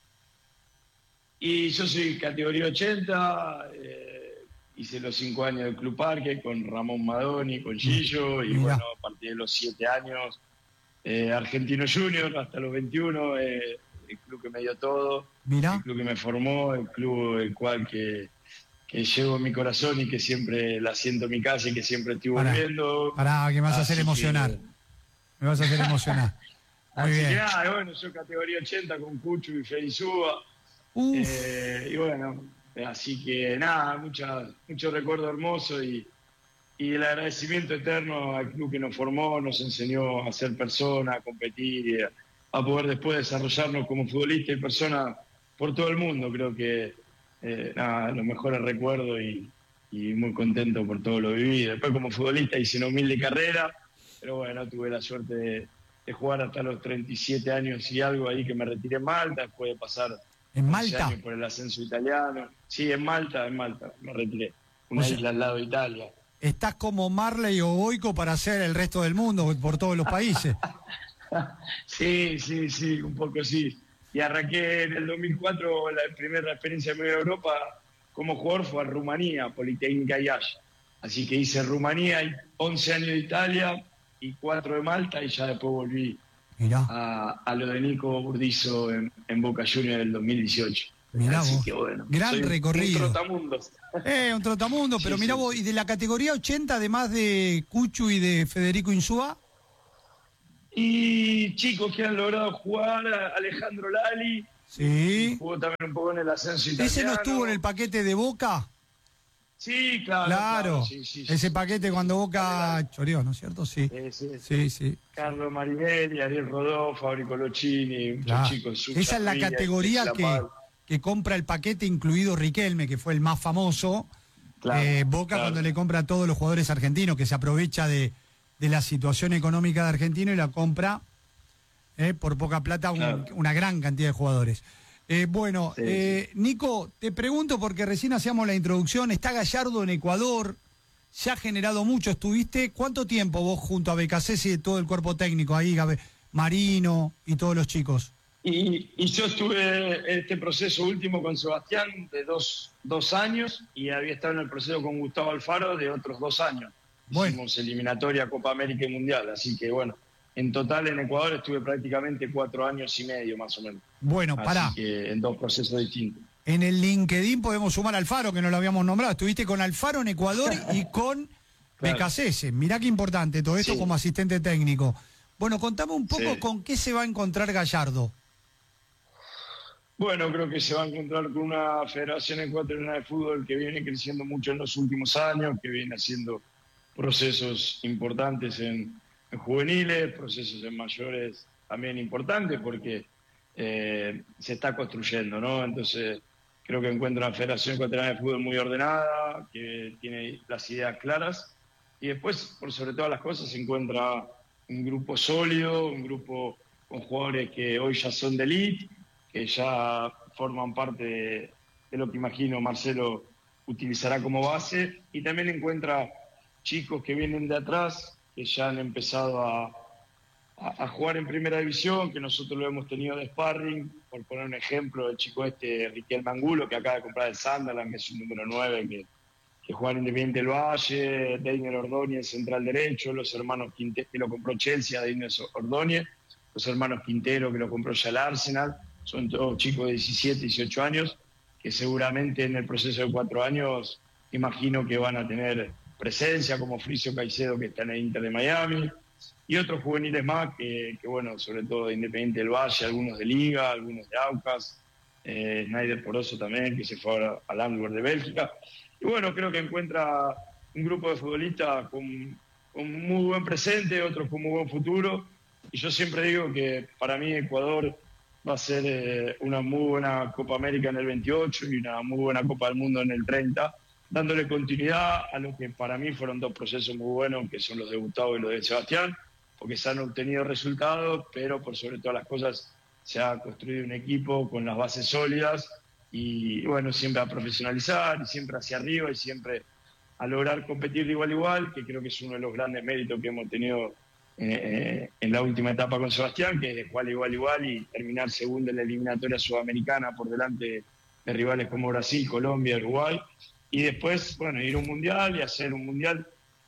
Y yo soy categoría ochenta, eh, hice los cinco años del Club Parque con Ramón Madoni, con Gillo, y Mirá. bueno, a partir de los siete años, eh, Argentino Junior, hasta los veintiuno, eh, el club que me dio todo, Mirá. el club que me formó, el club el cual que, que llevo en mi corazón y que siempre la siento en mi casa y que siempre estoy Pará, volviendo. Pará, que me vas a hacer Así emocionar. que- Me vas a hacer emocionar. Muy Así bien. que nada, bueno, yo categoría ochenta con Cucho y Fede Suba. Eh, y bueno, así que nada, mucha, mucho recuerdo hermoso y, y el agradecimiento eterno al club que nos formó, nos enseñó a ser persona, a competir y a, a poder después desarrollarnos como futbolista y persona por todo el mundo. Creo que eh, nada, los mejores recuerdos y, y muy contento por todo lo vivido. Después como futbolista hice una humilde carrera, pero bueno, tuve la suerte de, de jugar hasta los treinta y siete años y algo ahí que me retiré en Malta, después de pasar ¿En once Malta? años por el ascenso italiano. Sí, en Malta, en Malta, me retiré. Una O sea, isla al lado de Italia. Estás como Marley o Boico para hacer el resto del mundo por todos los países. Sí, sí, sí, un poco sí. Y arranqué en el dos mil cuatro, la primera experiencia mía en Europa como jugador fue a Rumanía, Politécnica Iași. Así que hice Rumanía, y once años de Italia, y cuatro de Malta, y ya después volví a, a lo de Nico Burdizo en, en Boca Juniors del dos mil dieciocho. Mirá Así vos, que bueno, gran soy un- recorrido. Un trotamundos. Eh, un trotamundo, pero Sí, mirá sí. vos, y de la categoría ochenta, además de Cuchu y de Federico Insúa, Y chicos que han logrado jugar, a Alejandro Lali, sí. jugó también un poco en el ascenso italiano. ¿Ese no estuvo en el paquete de Boca? Sí, claro. Claro, sí, sí, sí. ese paquete cuando Boca choreó, ¿no es cierto? Sí, Sí, sí. sí, sí. Carlos Marinelli, Ariel Rodó, Fabio Coloccini, muchos Claro. chicos. Sucha Esa es la Villa, categoría La que, Paz. que compra el paquete, incluido Riquelme, que fue el más famoso. Claro, Eh, Boca claro. cuando le compra a todos los jugadores argentinos, que se aprovecha de, de la situación económica de Argentino y la compra eh, por poca plata un- Claro. una gran cantidad de jugadores. Eh, bueno, Sí, eh, Nico, te pregunto porque recién hacíamos la introducción, está Gallardo en Ecuador, se ha generado mucho, estuviste, ¿cuánto tiempo vos junto a Becasese y todo el cuerpo técnico ahí, Gabe- Marino y todos los chicos? Y, y yo estuve este proceso último con Sebastián de dos, dos años y había estado en el proceso con Gustavo Alfaro de otros dos años. Bueno. Hicimos eliminatoria, Copa América y Mundial, así que bueno, en total en Ecuador estuve prácticamente cuatro años y medio más o menos. Bueno, Así pará. que en dos procesos distintos. En el LinkedIn podemos sumar a Alfaro, que no lo habíamos nombrado. Estuviste con Alfaro en Ecuador y con Claro. Becasese. Mirá qué importante todo esto Sí. como asistente técnico. Bueno, contame un poco Sí. con qué se va a encontrar Gallardo. Bueno, creo que se va a encontrar con una Federación Ecuatoriana de Fútbol que viene creciendo mucho en los últimos años, que viene haciendo procesos importantes en, en juveniles, procesos en mayores también importantes, porque eh, se está construyendo, ¿no? Entonces, creo que encuentra una Federación Ecuatoriana de Fútbol muy ordenada, que tiene las ideas claras, y después, por sobre todas las cosas, se encuentra un grupo sólido, un grupo con jugadores que hoy ya son de elite, que ya forman parte de, de lo que imagino Marcelo utilizará como base, y también encuentra chicos que vienen de atrás, que ya han empezado a, a, a jugar en primera división, que nosotros lo hemos tenido de sparring, por poner un ejemplo, el chico este, Riquelme Angulo, que acaba de comprar el Sunderland, que es un número nueve, que, que juega en Independiente del Valle, Deiner Ordóñez, central derecho, los hermanos Quintero, que lo compró Chelsea, Deiner Ordóñez, los hermanos Quintero, que lo compró ya el Arsenal. Son todos chicos de diecisiete, dieciocho años, que seguramente en el proceso de cuatro años imagino que van a tener presencia, como Fricio Caicedo, que está en el Inter de Miami, y otros juveniles más, que, que bueno, sobre todo de Independiente del Valle, algunos de Liga, algunos de Aucas, eh, Snyder Poroso también, que se fue ahora al Antwerp de Bélgica. Y bueno, creo que encuentra un grupo de futbolistas con, con muy buen presente, otros con muy buen futuro, y yo siempre digo que para mí Ecuador va a ser eh, una muy buena Copa América en el veintiocho y una muy buena Copa del Mundo en el treinta, dándole continuidad a lo que para mí fueron dos procesos muy buenos, que son los de Gustavo y los de Sebastián, porque se han obtenido resultados, pero por sobre todas las cosas se ha construido un equipo con las bases sólidas y bueno, siempre a profesionalizar y siempre hacia arriba y siempre a lograr competir de igual a igual, que creo que es uno de los grandes méritos que hemos tenido Eh, en la última etapa con Sebastián, que es de igual igual igual y terminar segundo en la eliminatoria sudamericana por delante de rivales como Brasil, Colombia, Uruguay, y después, bueno, ir a un mundial y hacer un mundial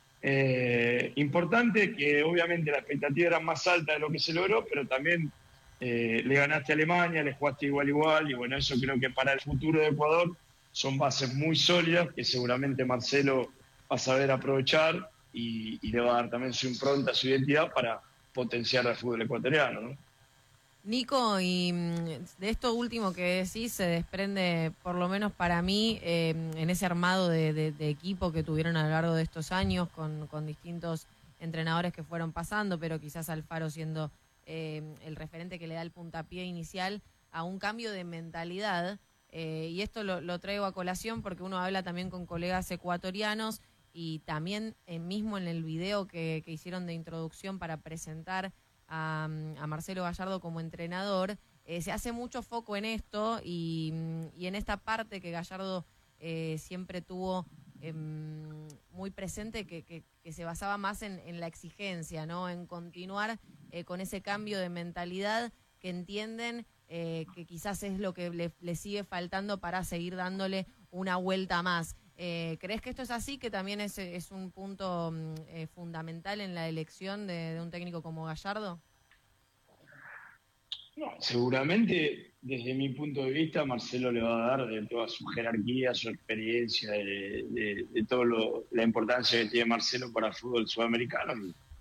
eh, importante, que obviamente la expectativa era más alta de lo que se logró, pero también eh, le ganaste a Alemania, le jugaste igual igual, y bueno, eso creo que para el futuro de Ecuador son bases muy sólidas que seguramente Marcelo va a saber aprovechar. Y, y le va a dar también su impronta, su identidad para potenciar al fútbol ecuatoriano, ¿no? Nico, y de esto último que decís se desprende, por lo menos para mí, eh, en ese armado de, de, de equipo que tuvieron a lo largo de estos años con, con distintos entrenadores que fueron pasando, pero quizás Alfaro siendo eh, el referente que le da el puntapié inicial a un cambio de mentalidad. Eh, y esto lo, lo traigo a colación porque uno habla también con colegas ecuatorianos y también eh, mismo en el video que, que hicieron de introducción para presentar a, a Marcelo Gallardo como entrenador, eh, se hace mucho foco en esto y, y en esta parte que Gallardo eh, siempre tuvo eh, muy presente, que, que, que se basaba más en, en la exigencia, ¿no? En continuar eh, con ese cambio de mentalidad que entienden eh, que quizás es lo que le, le sigue faltando para seguir dándole una vuelta más. Eh, ¿Crees que esto es así, que también es, es un punto eh, fundamental en la elección de, de un técnico como Gallardo? No, seguramente, desde mi punto de vista, Marcelo le va a dar de toda su jerarquía, su experiencia, de, de, de toda la importancia que tiene Marcelo para el fútbol sudamericano.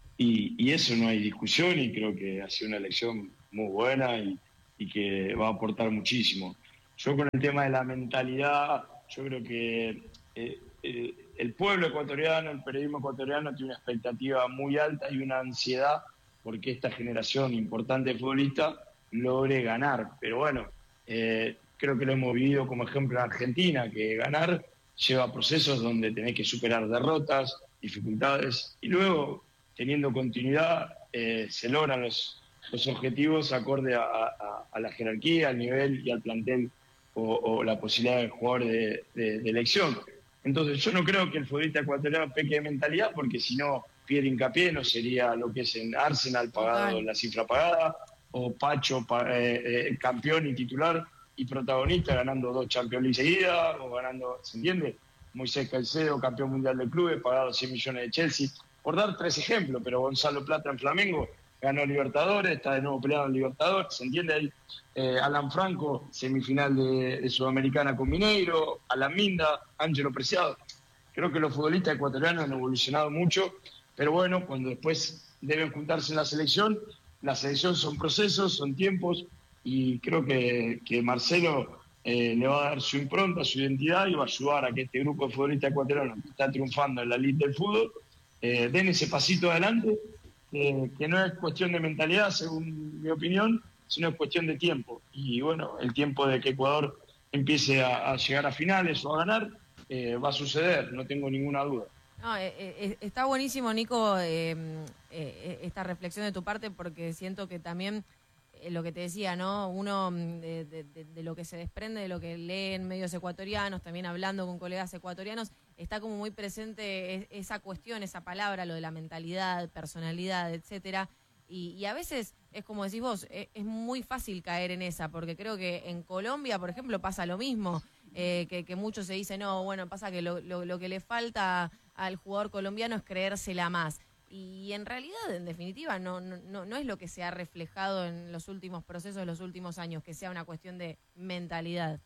Y, y eso no hay discusión, y creo que ha sido una elección muy buena y, y que va a aportar muchísimo. Yo con el tema de la mentalidad, yo creo que eh, eh, el pueblo ecuatoriano, el periodismo ecuatoriano tiene una expectativa muy alta y una ansiedad porque esta generación importante de futbolistas logre ganar. Pero bueno, eh, creo que lo hemos vivido como ejemplo en Argentina, que ganar lleva procesos donde tenés que superar derrotas, dificultades, y luego, teniendo continuidad, eh, se logran los, los objetivos acorde a, a, a la jerarquía, al nivel y al plantel o, o la posibilidad del jugador de, de, de elección. Entonces yo no creo que el futbolista ecuatoriano peque de mentalidad, porque si no, Pierre Hincapié no sería lo que es en Arsenal, pagado Total. la cifra pagada, o Pacho eh, eh, campeón y titular y protagonista, ganando dos Champions League seguidas, o ganando, ¿se entiende? Moisés Caicedo, campeón mundial del club, pagado cien millones de Chelsea, por dar tres ejemplos. Pero Gonzalo Plata en Flamengo ganó Libertadores, está de nuevo peleando en Libertadores, ¿se entiende ahí? Eh, Alan Franco, semifinal de, de Sudamericana con Mineiro, Alan Minda, Ángelo Preciado. Creo que los futbolistas ecuatorianos han evolucionado mucho, pero bueno, cuando después deben juntarse en la selección, la selección son procesos, son tiempos, y creo que, que Marcelo eh, le va a dar su impronta, su identidad, y va a ayudar a que este grupo de futbolistas ecuatorianos que está triunfando en la elite del fútbol eh, den ese pasito adelante, eh, que no es cuestión de mentalidad, según mi opinión, sino es cuestión de tiempo. Y bueno, el tiempo de que Ecuador empiece a, a llegar a finales o a ganar eh, va a suceder, no tengo ninguna duda. No, eh, eh, está buenísimo, Nico, eh, eh, esta reflexión de tu parte, porque siento que también eh, lo que te decía, ¿no? Uno de, de, de lo que se desprende, de lo que lee en medios ecuatorianos, también hablando con colegas ecuatorianos, está como muy presente esa cuestión, esa palabra, lo de la mentalidad, personalidad, etcétera. Y, y a veces, es como decís vos, es, es muy fácil caer en esa, porque creo que en Colombia, por ejemplo, pasa lo mismo, eh, que, que muchos se dicen, no, bueno, pasa que lo, lo, lo que le falta al jugador colombiano es creérsela más. Y en realidad, en definitiva, no, no, no es lo que se ha reflejado en los últimos procesos de los últimos años, que sea una cuestión de mentalidad.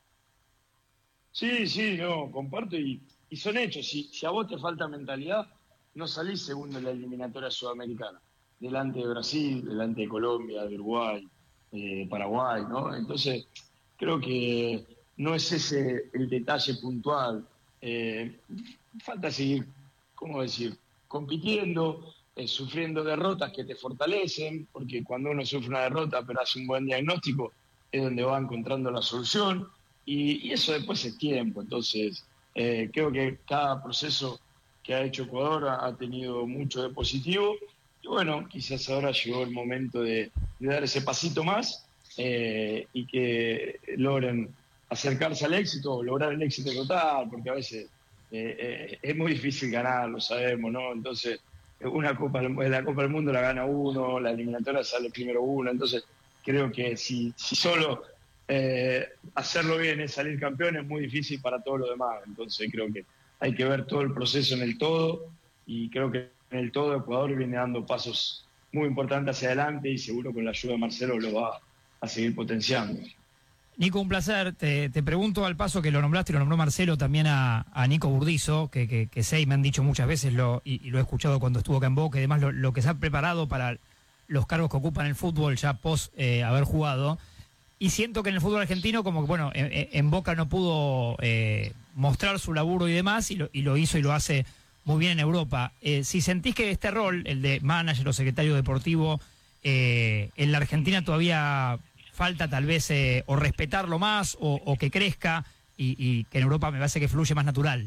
Sí, sí, no, comparto, y, y son hechos. Si, si a vos te falta mentalidad, no salís segundo en la eliminatoria sudamericana, delante de Brasil, delante de Colombia, de Uruguay, eh, Paraguay, ¿no? Entonces, creo que no es ese el detalle puntual. Eh, falta seguir, ¿cómo decir?, compitiendo, eh, sufriendo derrotas que te fortalecen, porque cuando uno sufre una derrota pero hace un buen diagnóstico, es donde va encontrando la solución, y, y eso después es tiempo. Entonces, eh, creo que cada proceso que ha hecho Ecuador ha, ha tenido mucho de positivo, y bueno, quizás ahora llegó el momento de, de dar ese pasito más eh, y que logren acercarse al éxito o lograr el éxito total, porque a veces eh, eh, es muy difícil ganar, lo sabemos, ¿no? Entonces, una Copa, la Copa del Mundo la gana uno, la eliminatoria sale primero uno, entonces creo que si, si solo eh, hacerlo bien es salir campeón, es muy difícil para todos los demás. Entonces creo que hay que ver todo el proceso en el todo, y creo que en el todo Ecuador viene dando pasos muy importantes hacia adelante, y seguro con la ayuda de Marcelo lo va a seguir potenciando. Nico, un placer. Te, te pregunto al paso que lo nombraste y lo nombró Marcelo también a, a Nico Burdizo, que, que, que sé y me han dicho muchas veces, lo, y, y lo he escuchado cuando estuvo acá en Boca, y además lo, lo que se ha preparado para los cargos que ocupa en el fútbol ya post eh, haber jugado. Y siento que en el fútbol argentino, como que bueno, en, en Boca no pudo eh, mostrar su laburo y demás, y lo, y lo hizo y lo hace muy bien en Europa. Eh, si sentís que este rol, el de manager o secretario deportivo, eh, en la Argentina todavía falta tal vez eh, o respetarlo más o, o que crezca, y, y que en Europa me parece que fluye más natural.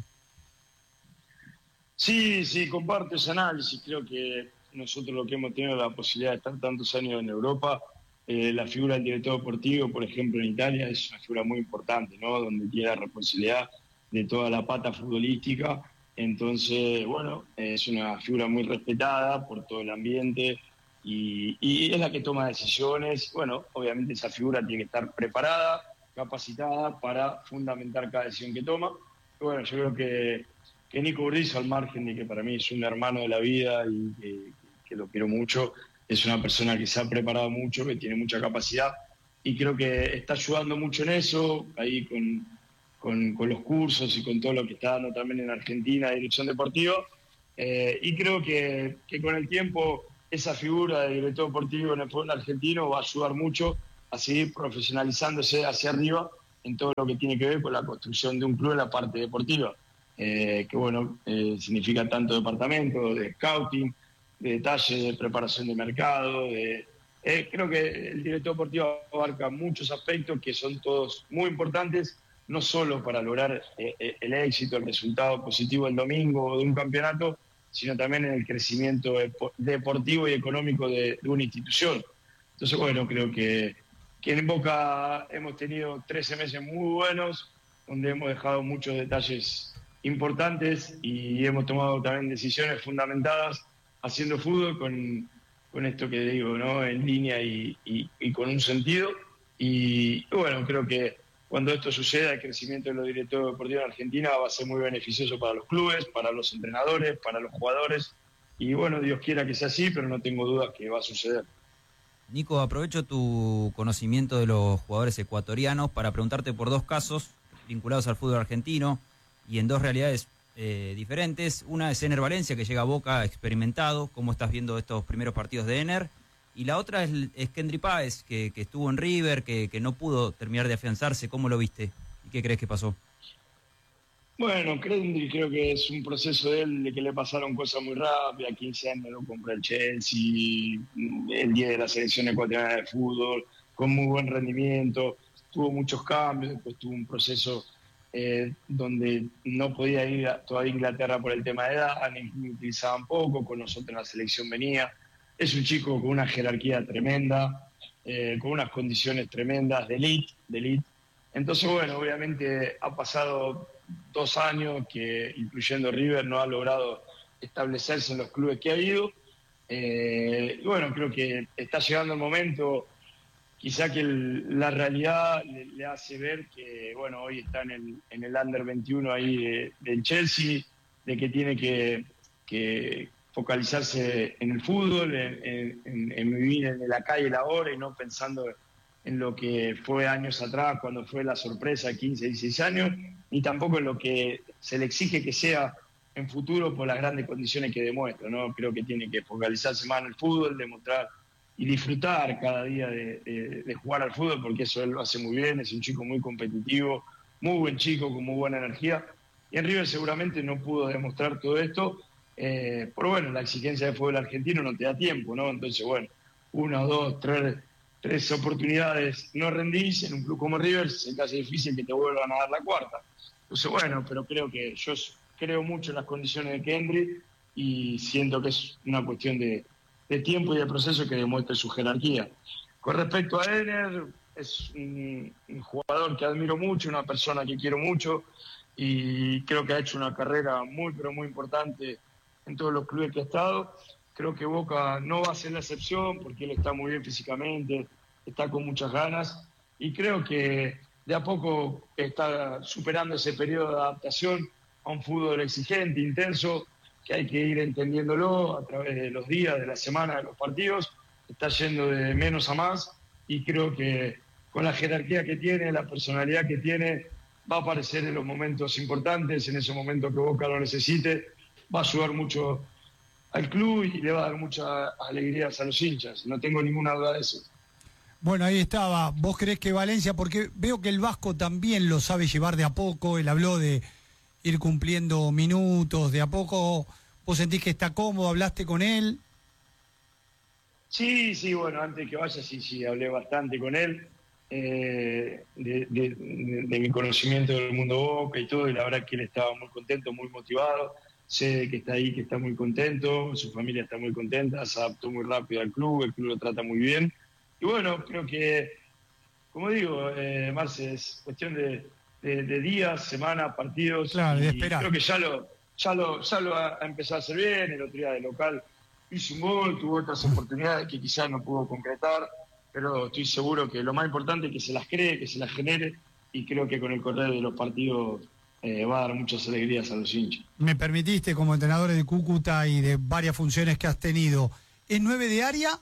Sí, sí, comparto ese análisis. Creo que nosotros lo que hemos tenido la posibilidad de estar tantos años en Europa, eh, la figura del director deportivo, por ejemplo, en Italia, es una figura muy importante, ¿no? Donde tiene la responsabilidad de toda la pata futbolística. Entonces, bueno, es una figura muy respetada por todo el ambiente, y, y es la que toma decisiones. Bueno, obviamente esa figura tiene que estar preparada, capacitada para fundamentar cada decisión que toma, bueno, yo creo que, que Nico Burdizo, al margen de que para mí es un hermano de la vida y que, que lo quiero mucho, es una persona que se ha preparado mucho, que tiene mucha capacidad y creo que está ayudando mucho en eso, ahí con, con, con los cursos y con todo lo que está dando también en Argentina de dirección deportiva. Eh, y creo que, que con el tiempo esa figura de director deportivo en el fútbol argentino va a ayudar mucho a seguir profesionalizándose hacia arriba en todo lo que tiene que ver con la construcción de un club en la parte deportiva, eh, que bueno, eh, significa tanto departamento, de scouting, de detalle, de preparación de mercado, de, eh, creo que el director deportivo abarca muchos aspectos que son todos muy importantes, no solo para lograr eh, el éxito, el resultado positivo el domingo de un campeonato, sino también en el crecimiento deportivo y económico de, de una institución. Entonces, bueno, creo que, que en Boca hemos tenido trece meses muy buenos, donde hemos dejado muchos detalles importantes y hemos tomado también decisiones fundamentadas haciendo fútbol con, con esto que digo, ¿no? En línea y, y, y con un sentido. Y, y bueno, creo que cuando esto suceda, el crecimiento de los directores deportivos en Argentina va a ser muy beneficioso para los clubes, para los entrenadores, para los jugadores. Y bueno, Dios quiera que sea así, pero no tengo dudas que va a suceder. Nico, aprovecho tu conocimiento de los jugadores ecuatorianos para preguntarte por dos casos vinculados al fútbol argentino y en dos realidades eh, diferentes. Una es Ener Valencia, que llega a Boca experimentado. ¿Cómo estás viendo estos primeros partidos de Ener? Y la otra es, es Kendry Páez, que, que estuvo en River, que, que no pudo terminar de afianzarse. ¿Cómo lo viste? ¿Y qué crees que pasó? Bueno, Kendry creo que es un proceso de él, de que le pasaron cosas muy rápidas. quince años lo compró el Chelsea, el día de la selección ecuatoriana de fútbol, con muy buen rendimiento. Tuvo muchos cambios, después tuvo un proceso eh, donde no podía ir a, todavía a Inglaterra por el tema de edad, ni utilizaban poco, con nosotros en la selección venía. Es un chico con una jerarquía tremenda, eh, con unas condiciones tremendas de elite, de elite. Entonces, bueno, obviamente ha pasado dos años que, incluyendo River, no ha logrado establecerse en los clubes que ha ido. Eh, y bueno, creo que está llegando el momento, quizá que el, la realidad le, le hace ver que, bueno, hoy está en el, en el under veintiuno ahí de, del Chelsea, de que tiene que... que focalizarse en el fútbol, en, en, en vivir en la calle la hora y no pensando en lo que fue años atrás, cuando fue la sorpresa, quince, dieciséis años, ni tampoco en lo que se le exige que sea en futuro por las grandes condiciones que demuestra, ¿no? Creo que tiene que focalizarse más en el fútbol, demostrar y disfrutar cada día de, de, de jugar al fútbol, porque eso él lo hace muy bien, es un chico muy competitivo, muy buen chico, con muy buena energía, y en River seguramente no pudo demostrar todo esto. Eh, pero bueno, la exigencia del fútbol argentino no te da tiempo, ¿no? Entonces, bueno, una, dos, tres, tres oportunidades no rendís en un club como River, se te hace difícil que te vuelvan a dar la cuarta. Entonces, bueno, pero creo que yo creo mucho en las condiciones de Kendry y siento que es una cuestión de, de tiempo y de proceso que demuestre su jerarquía. Con respecto a Ener, es un, un jugador que admiro mucho, una persona que quiero mucho y creo que ha hecho una carrera muy, pero muy importante en todos los clubes que ha estado. Creo que Boca no va a ser la excepción porque él está muy bien físicamente, está con muchas ganas y creo que de a poco está superando ese periodo de adaptación a un fútbol exigente, intenso, que hay que ir entendiéndolo a través de los días, de la semana, de los partidos. Está yendo de menos a más y creo que con la jerarquía que tiene, la personalidad que tiene, va a aparecer en los momentos importantes, en esos momentos que Boca lo necesite. Va a ayudar mucho al club y le va a dar muchas alegrías a los hinchas. No tengo ninguna duda de eso. Bueno, ahí estaba. ¿Vos creés que Valencia, porque veo que el Vasco también lo sabe llevar de a poco, él habló de ir cumpliendo minutos de a poco, ¿vos sentís que está cómodo? ¿Hablaste con él? Sí, sí, bueno, antes de que vaya, sí, sí, hablé bastante con él, eh, de, de, de, de mi conocimiento del mundo Boca y todo, y la verdad que él estaba muy contento, muy motivado. Sé que está ahí, que está muy contento, su familia está muy contenta, se adaptó muy rápido al club, el club lo trata muy bien. Y bueno, creo que, como digo, eh, Marce, es cuestión de, de, de días, semanas, partidos. Claro, y de esperar. Creo que ya lo, ya lo, ya lo ha empezado a hacer bien. El otro día de local hizo un gol, tuvo otras oportunidades que quizás no pudo concretar, pero estoy seguro que lo más importante es que se las cree, que se las genere, y creo que con el correr de los partidos eh, va a dar muchas alegrías a los hinchas. Me permitiste, como entrenador de Cúcuta y de varias funciones que has tenido, ¿es nueve de área?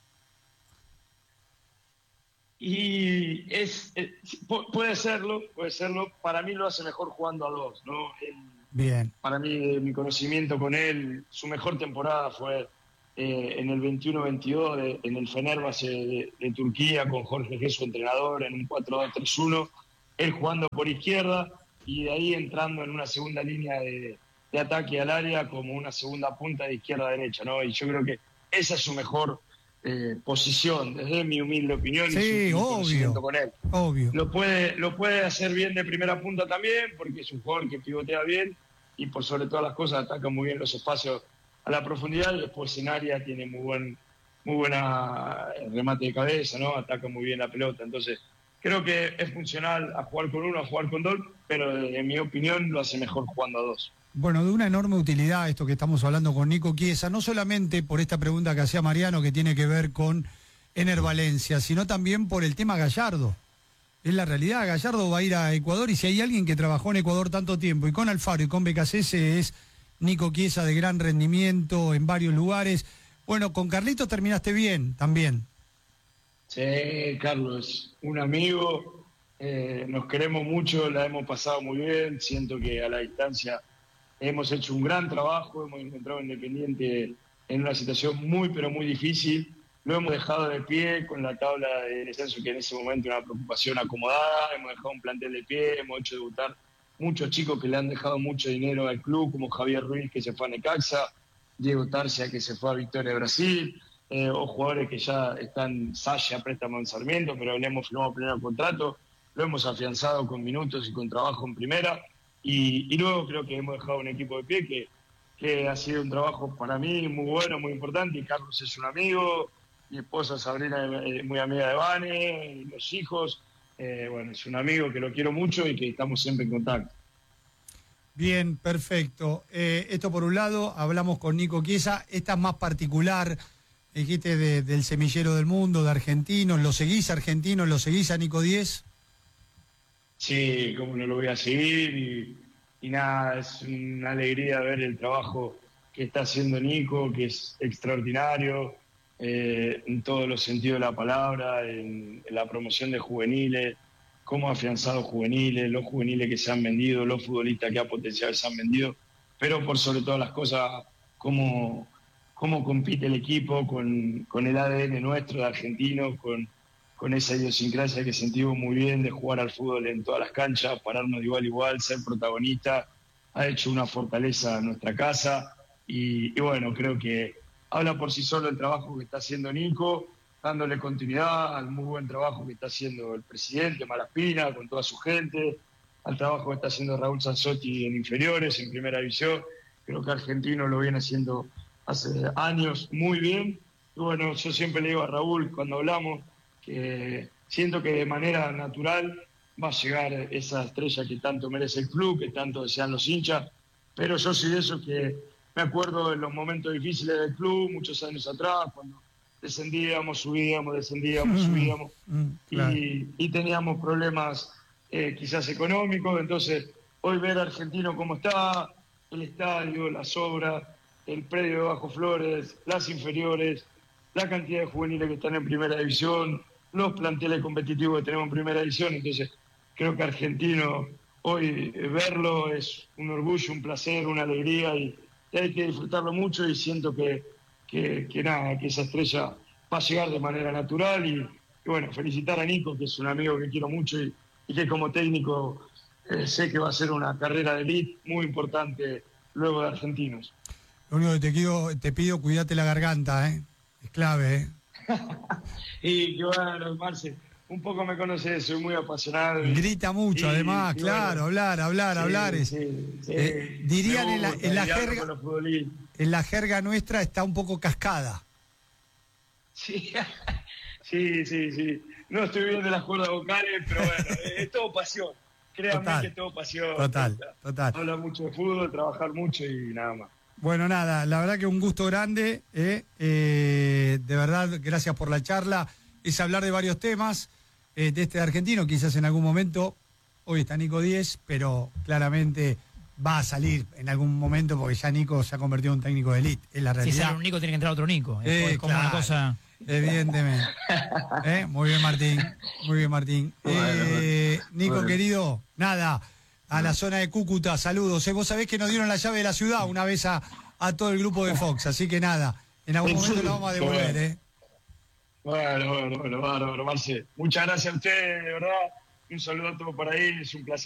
Y es, es puede serlo, puede serlo. Para mí lo hace mejor jugando a dos, ¿no? Él, Bien. Para mí, mi conocimiento con él, su mejor temporada fue eh, en el veintiuno veintidós de, en el Fenerbahce de, de Turquía, con Jorge Jesús entrenador, en un cuatro dos tres uno, él jugando por izquierda y de ahí entrando en una segunda línea de, de ataque al área como una segunda punta de izquierda a derecha, ¿no? Y yo creo que esa es su mejor Eh, posición, desde mi humilde opinión. Sí, y su, obvio, con él. obvio. Lo puede, lo puede hacer bien de primera punta también, porque es un jugador que pivotea bien y por sobre todas las cosas ataca muy bien los espacios a la profundidad, y después en área tiene muy buen muy buena remate de cabeza, ¿no? Ataca muy bien la pelota. Entonces, creo que es funcional a jugar con uno, a jugar con dos, pero en mi opinión lo hace mejor jugando a dos. Bueno, de una enorme utilidad esto que estamos hablando con Nico Chiesa, no solamente por esta pregunta que hacía Mariano, que tiene que ver con Ener Valencia, sino también por el tema Gallardo. Es la realidad, Gallardo va a ir a Ecuador, y si hay alguien que trabajó en Ecuador tanto tiempo, y con Alfaro y con B K C S, es Nico Chiesa, de gran rendimiento en varios lugares. Bueno, con Carlitos terminaste bien también. Sí, Carlos, un amigo, eh, nos queremos mucho, la hemos pasado muy bien, siento que a la distancia hemos hecho un gran trabajo, hemos encontrado Independiente en una situación muy, pero muy difícil. Lo hemos dejado de pie con la tabla de descenso, que en ese momento era una preocupación acomodada. Hemos dejado un plantel de pie, hemos hecho debutar muchos chicos que le han dejado mucho dinero al club, como Javier Ruiz, que se fue a Necaxa, Diego Tarcia, que se fue a Victoria de Brasil, eh, o jugadores que ya están Sasha, préstamo en Sarmiento, pero le hemos firmado primer contrato. Lo hemos afianzado con minutos y con trabajo en primera. Y, y luego creo que hemos dejado un equipo de pie que, que ha sido un trabajo para mí muy bueno, muy importante. Y Carlos es un amigo, mi esposa Sabrina es muy amiga de Vane, los hijos. Eh, bueno, es un amigo que lo quiero mucho y que estamos siempre en contacto. Bien, perfecto. Eh, esto por un lado, hablamos con Nico Chiesa. Esta es más particular, dijiste, de, del semillero del mundo, de argentinos. ¿Lo seguís argentinos? ¿Lo seguís a Nico Diez? Sí, como no lo voy a seguir, y, y nada, es una alegría ver el trabajo que está haciendo Nico, que es extraordinario, eh, en todos los sentidos de la palabra, en, en la promoción de juveniles, cómo ha afianzado juveniles, los juveniles que se han vendido, los futbolistas que ha potenciado se han vendido, pero por sobre todas las cosas, cómo, cómo compite el equipo con, con el A D N nuestro de argentinos, con con esa idiosincrasia que sentimos muy bien de jugar al fútbol en todas las canchas, pararnos de igual a igual, ser protagonista. Ha hecho una fortaleza en nuestra casa y, y bueno, creo que habla por sí solo el trabajo que está haciendo Nico, dándole continuidad al muy buen trabajo que está haciendo el presidente Malaspina con toda su gente, al trabajo que está haciendo Raúl Sanzotti en inferiores, en primera división. Creo que Argentino lo viene haciendo hace años muy bien. Y bueno, yo siempre le digo a Raúl cuando hablamos, que siento que de manera natural va a llegar esa estrella que tanto merece el club, que tanto desean los hinchas, pero yo soy de esos que me acuerdo de los momentos difíciles del club, muchos años atrás, cuando descendíamos, subíamos, descendíamos, subíamos, Mm, claro. y, y teníamos problemas eh, quizás económicos. Entonces, hoy ver a Argentino cómo está, el estadio, las obras, el predio de Bajo Flores, las inferiores, la cantidad de juveniles que están en primera división, los planteles competitivos que tenemos en primera división. Entonces, creo que Argentino, hoy eh, verlo es un orgullo, un placer, una alegría, y, y hay que disfrutarlo mucho, y siento que, que, que nada, que esa estrella va a llegar de manera natural. Y, y bueno, felicitar a Nico, que es un amigo que quiero mucho y, y que como técnico eh, sé que va a ser una carrera de elite muy importante luego de Argentinos. Lo único que te pido, te pido, cuídate la garganta, ¿eh? Es clave, ¿eh? Y que bueno, Marce, un poco me conoces, soy muy apasionado. Y, grita mucho, y, además, y claro, bueno, hablar, hablar, sí, hablar. Es, sí, sí. Eh, dirían en la, en, la jerga, en la jerga nuestra está un poco cascada. Sí, sí, sí, sí. No estoy bien de las cuerdas vocales, pero bueno, es todo pasión. Créanme total, que es todo pasión. Total, total. Habla mucho de fútbol, trabajar mucho y nada más. Bueno, nada, la verdad que un gusto grande, eh, eh, de verdad, gracias por la charla. Es hablar de varios temas, eh, de este argentino, quizás en algún momento hoy está Nico diez, pero claramente va a salir en algún momento porque ya Nico se ha convertido en un técnico de elite, es la realidad. Si sale un Nico tiene que entrar otro Nico. Es, Eh, es como claro, una cosa... Evidentemente. ¿Eh? Muy bien, Martín. Muy bien, Martín. Eh, Nico, bueno. querido, nada, a la zona de Cúcuta, saludos. Eh, vos sabés que nos dieron la llave de la ciudad una vez a, a todo el grupo de Fox, así que nada, en algún momento lo vamos a devolver, ¿eh? Bueno, bueno, bueno, bárbaro, Marce. Muchas gracias a ustedes, de verdad. Un saludo a todos por ahí, es un placer.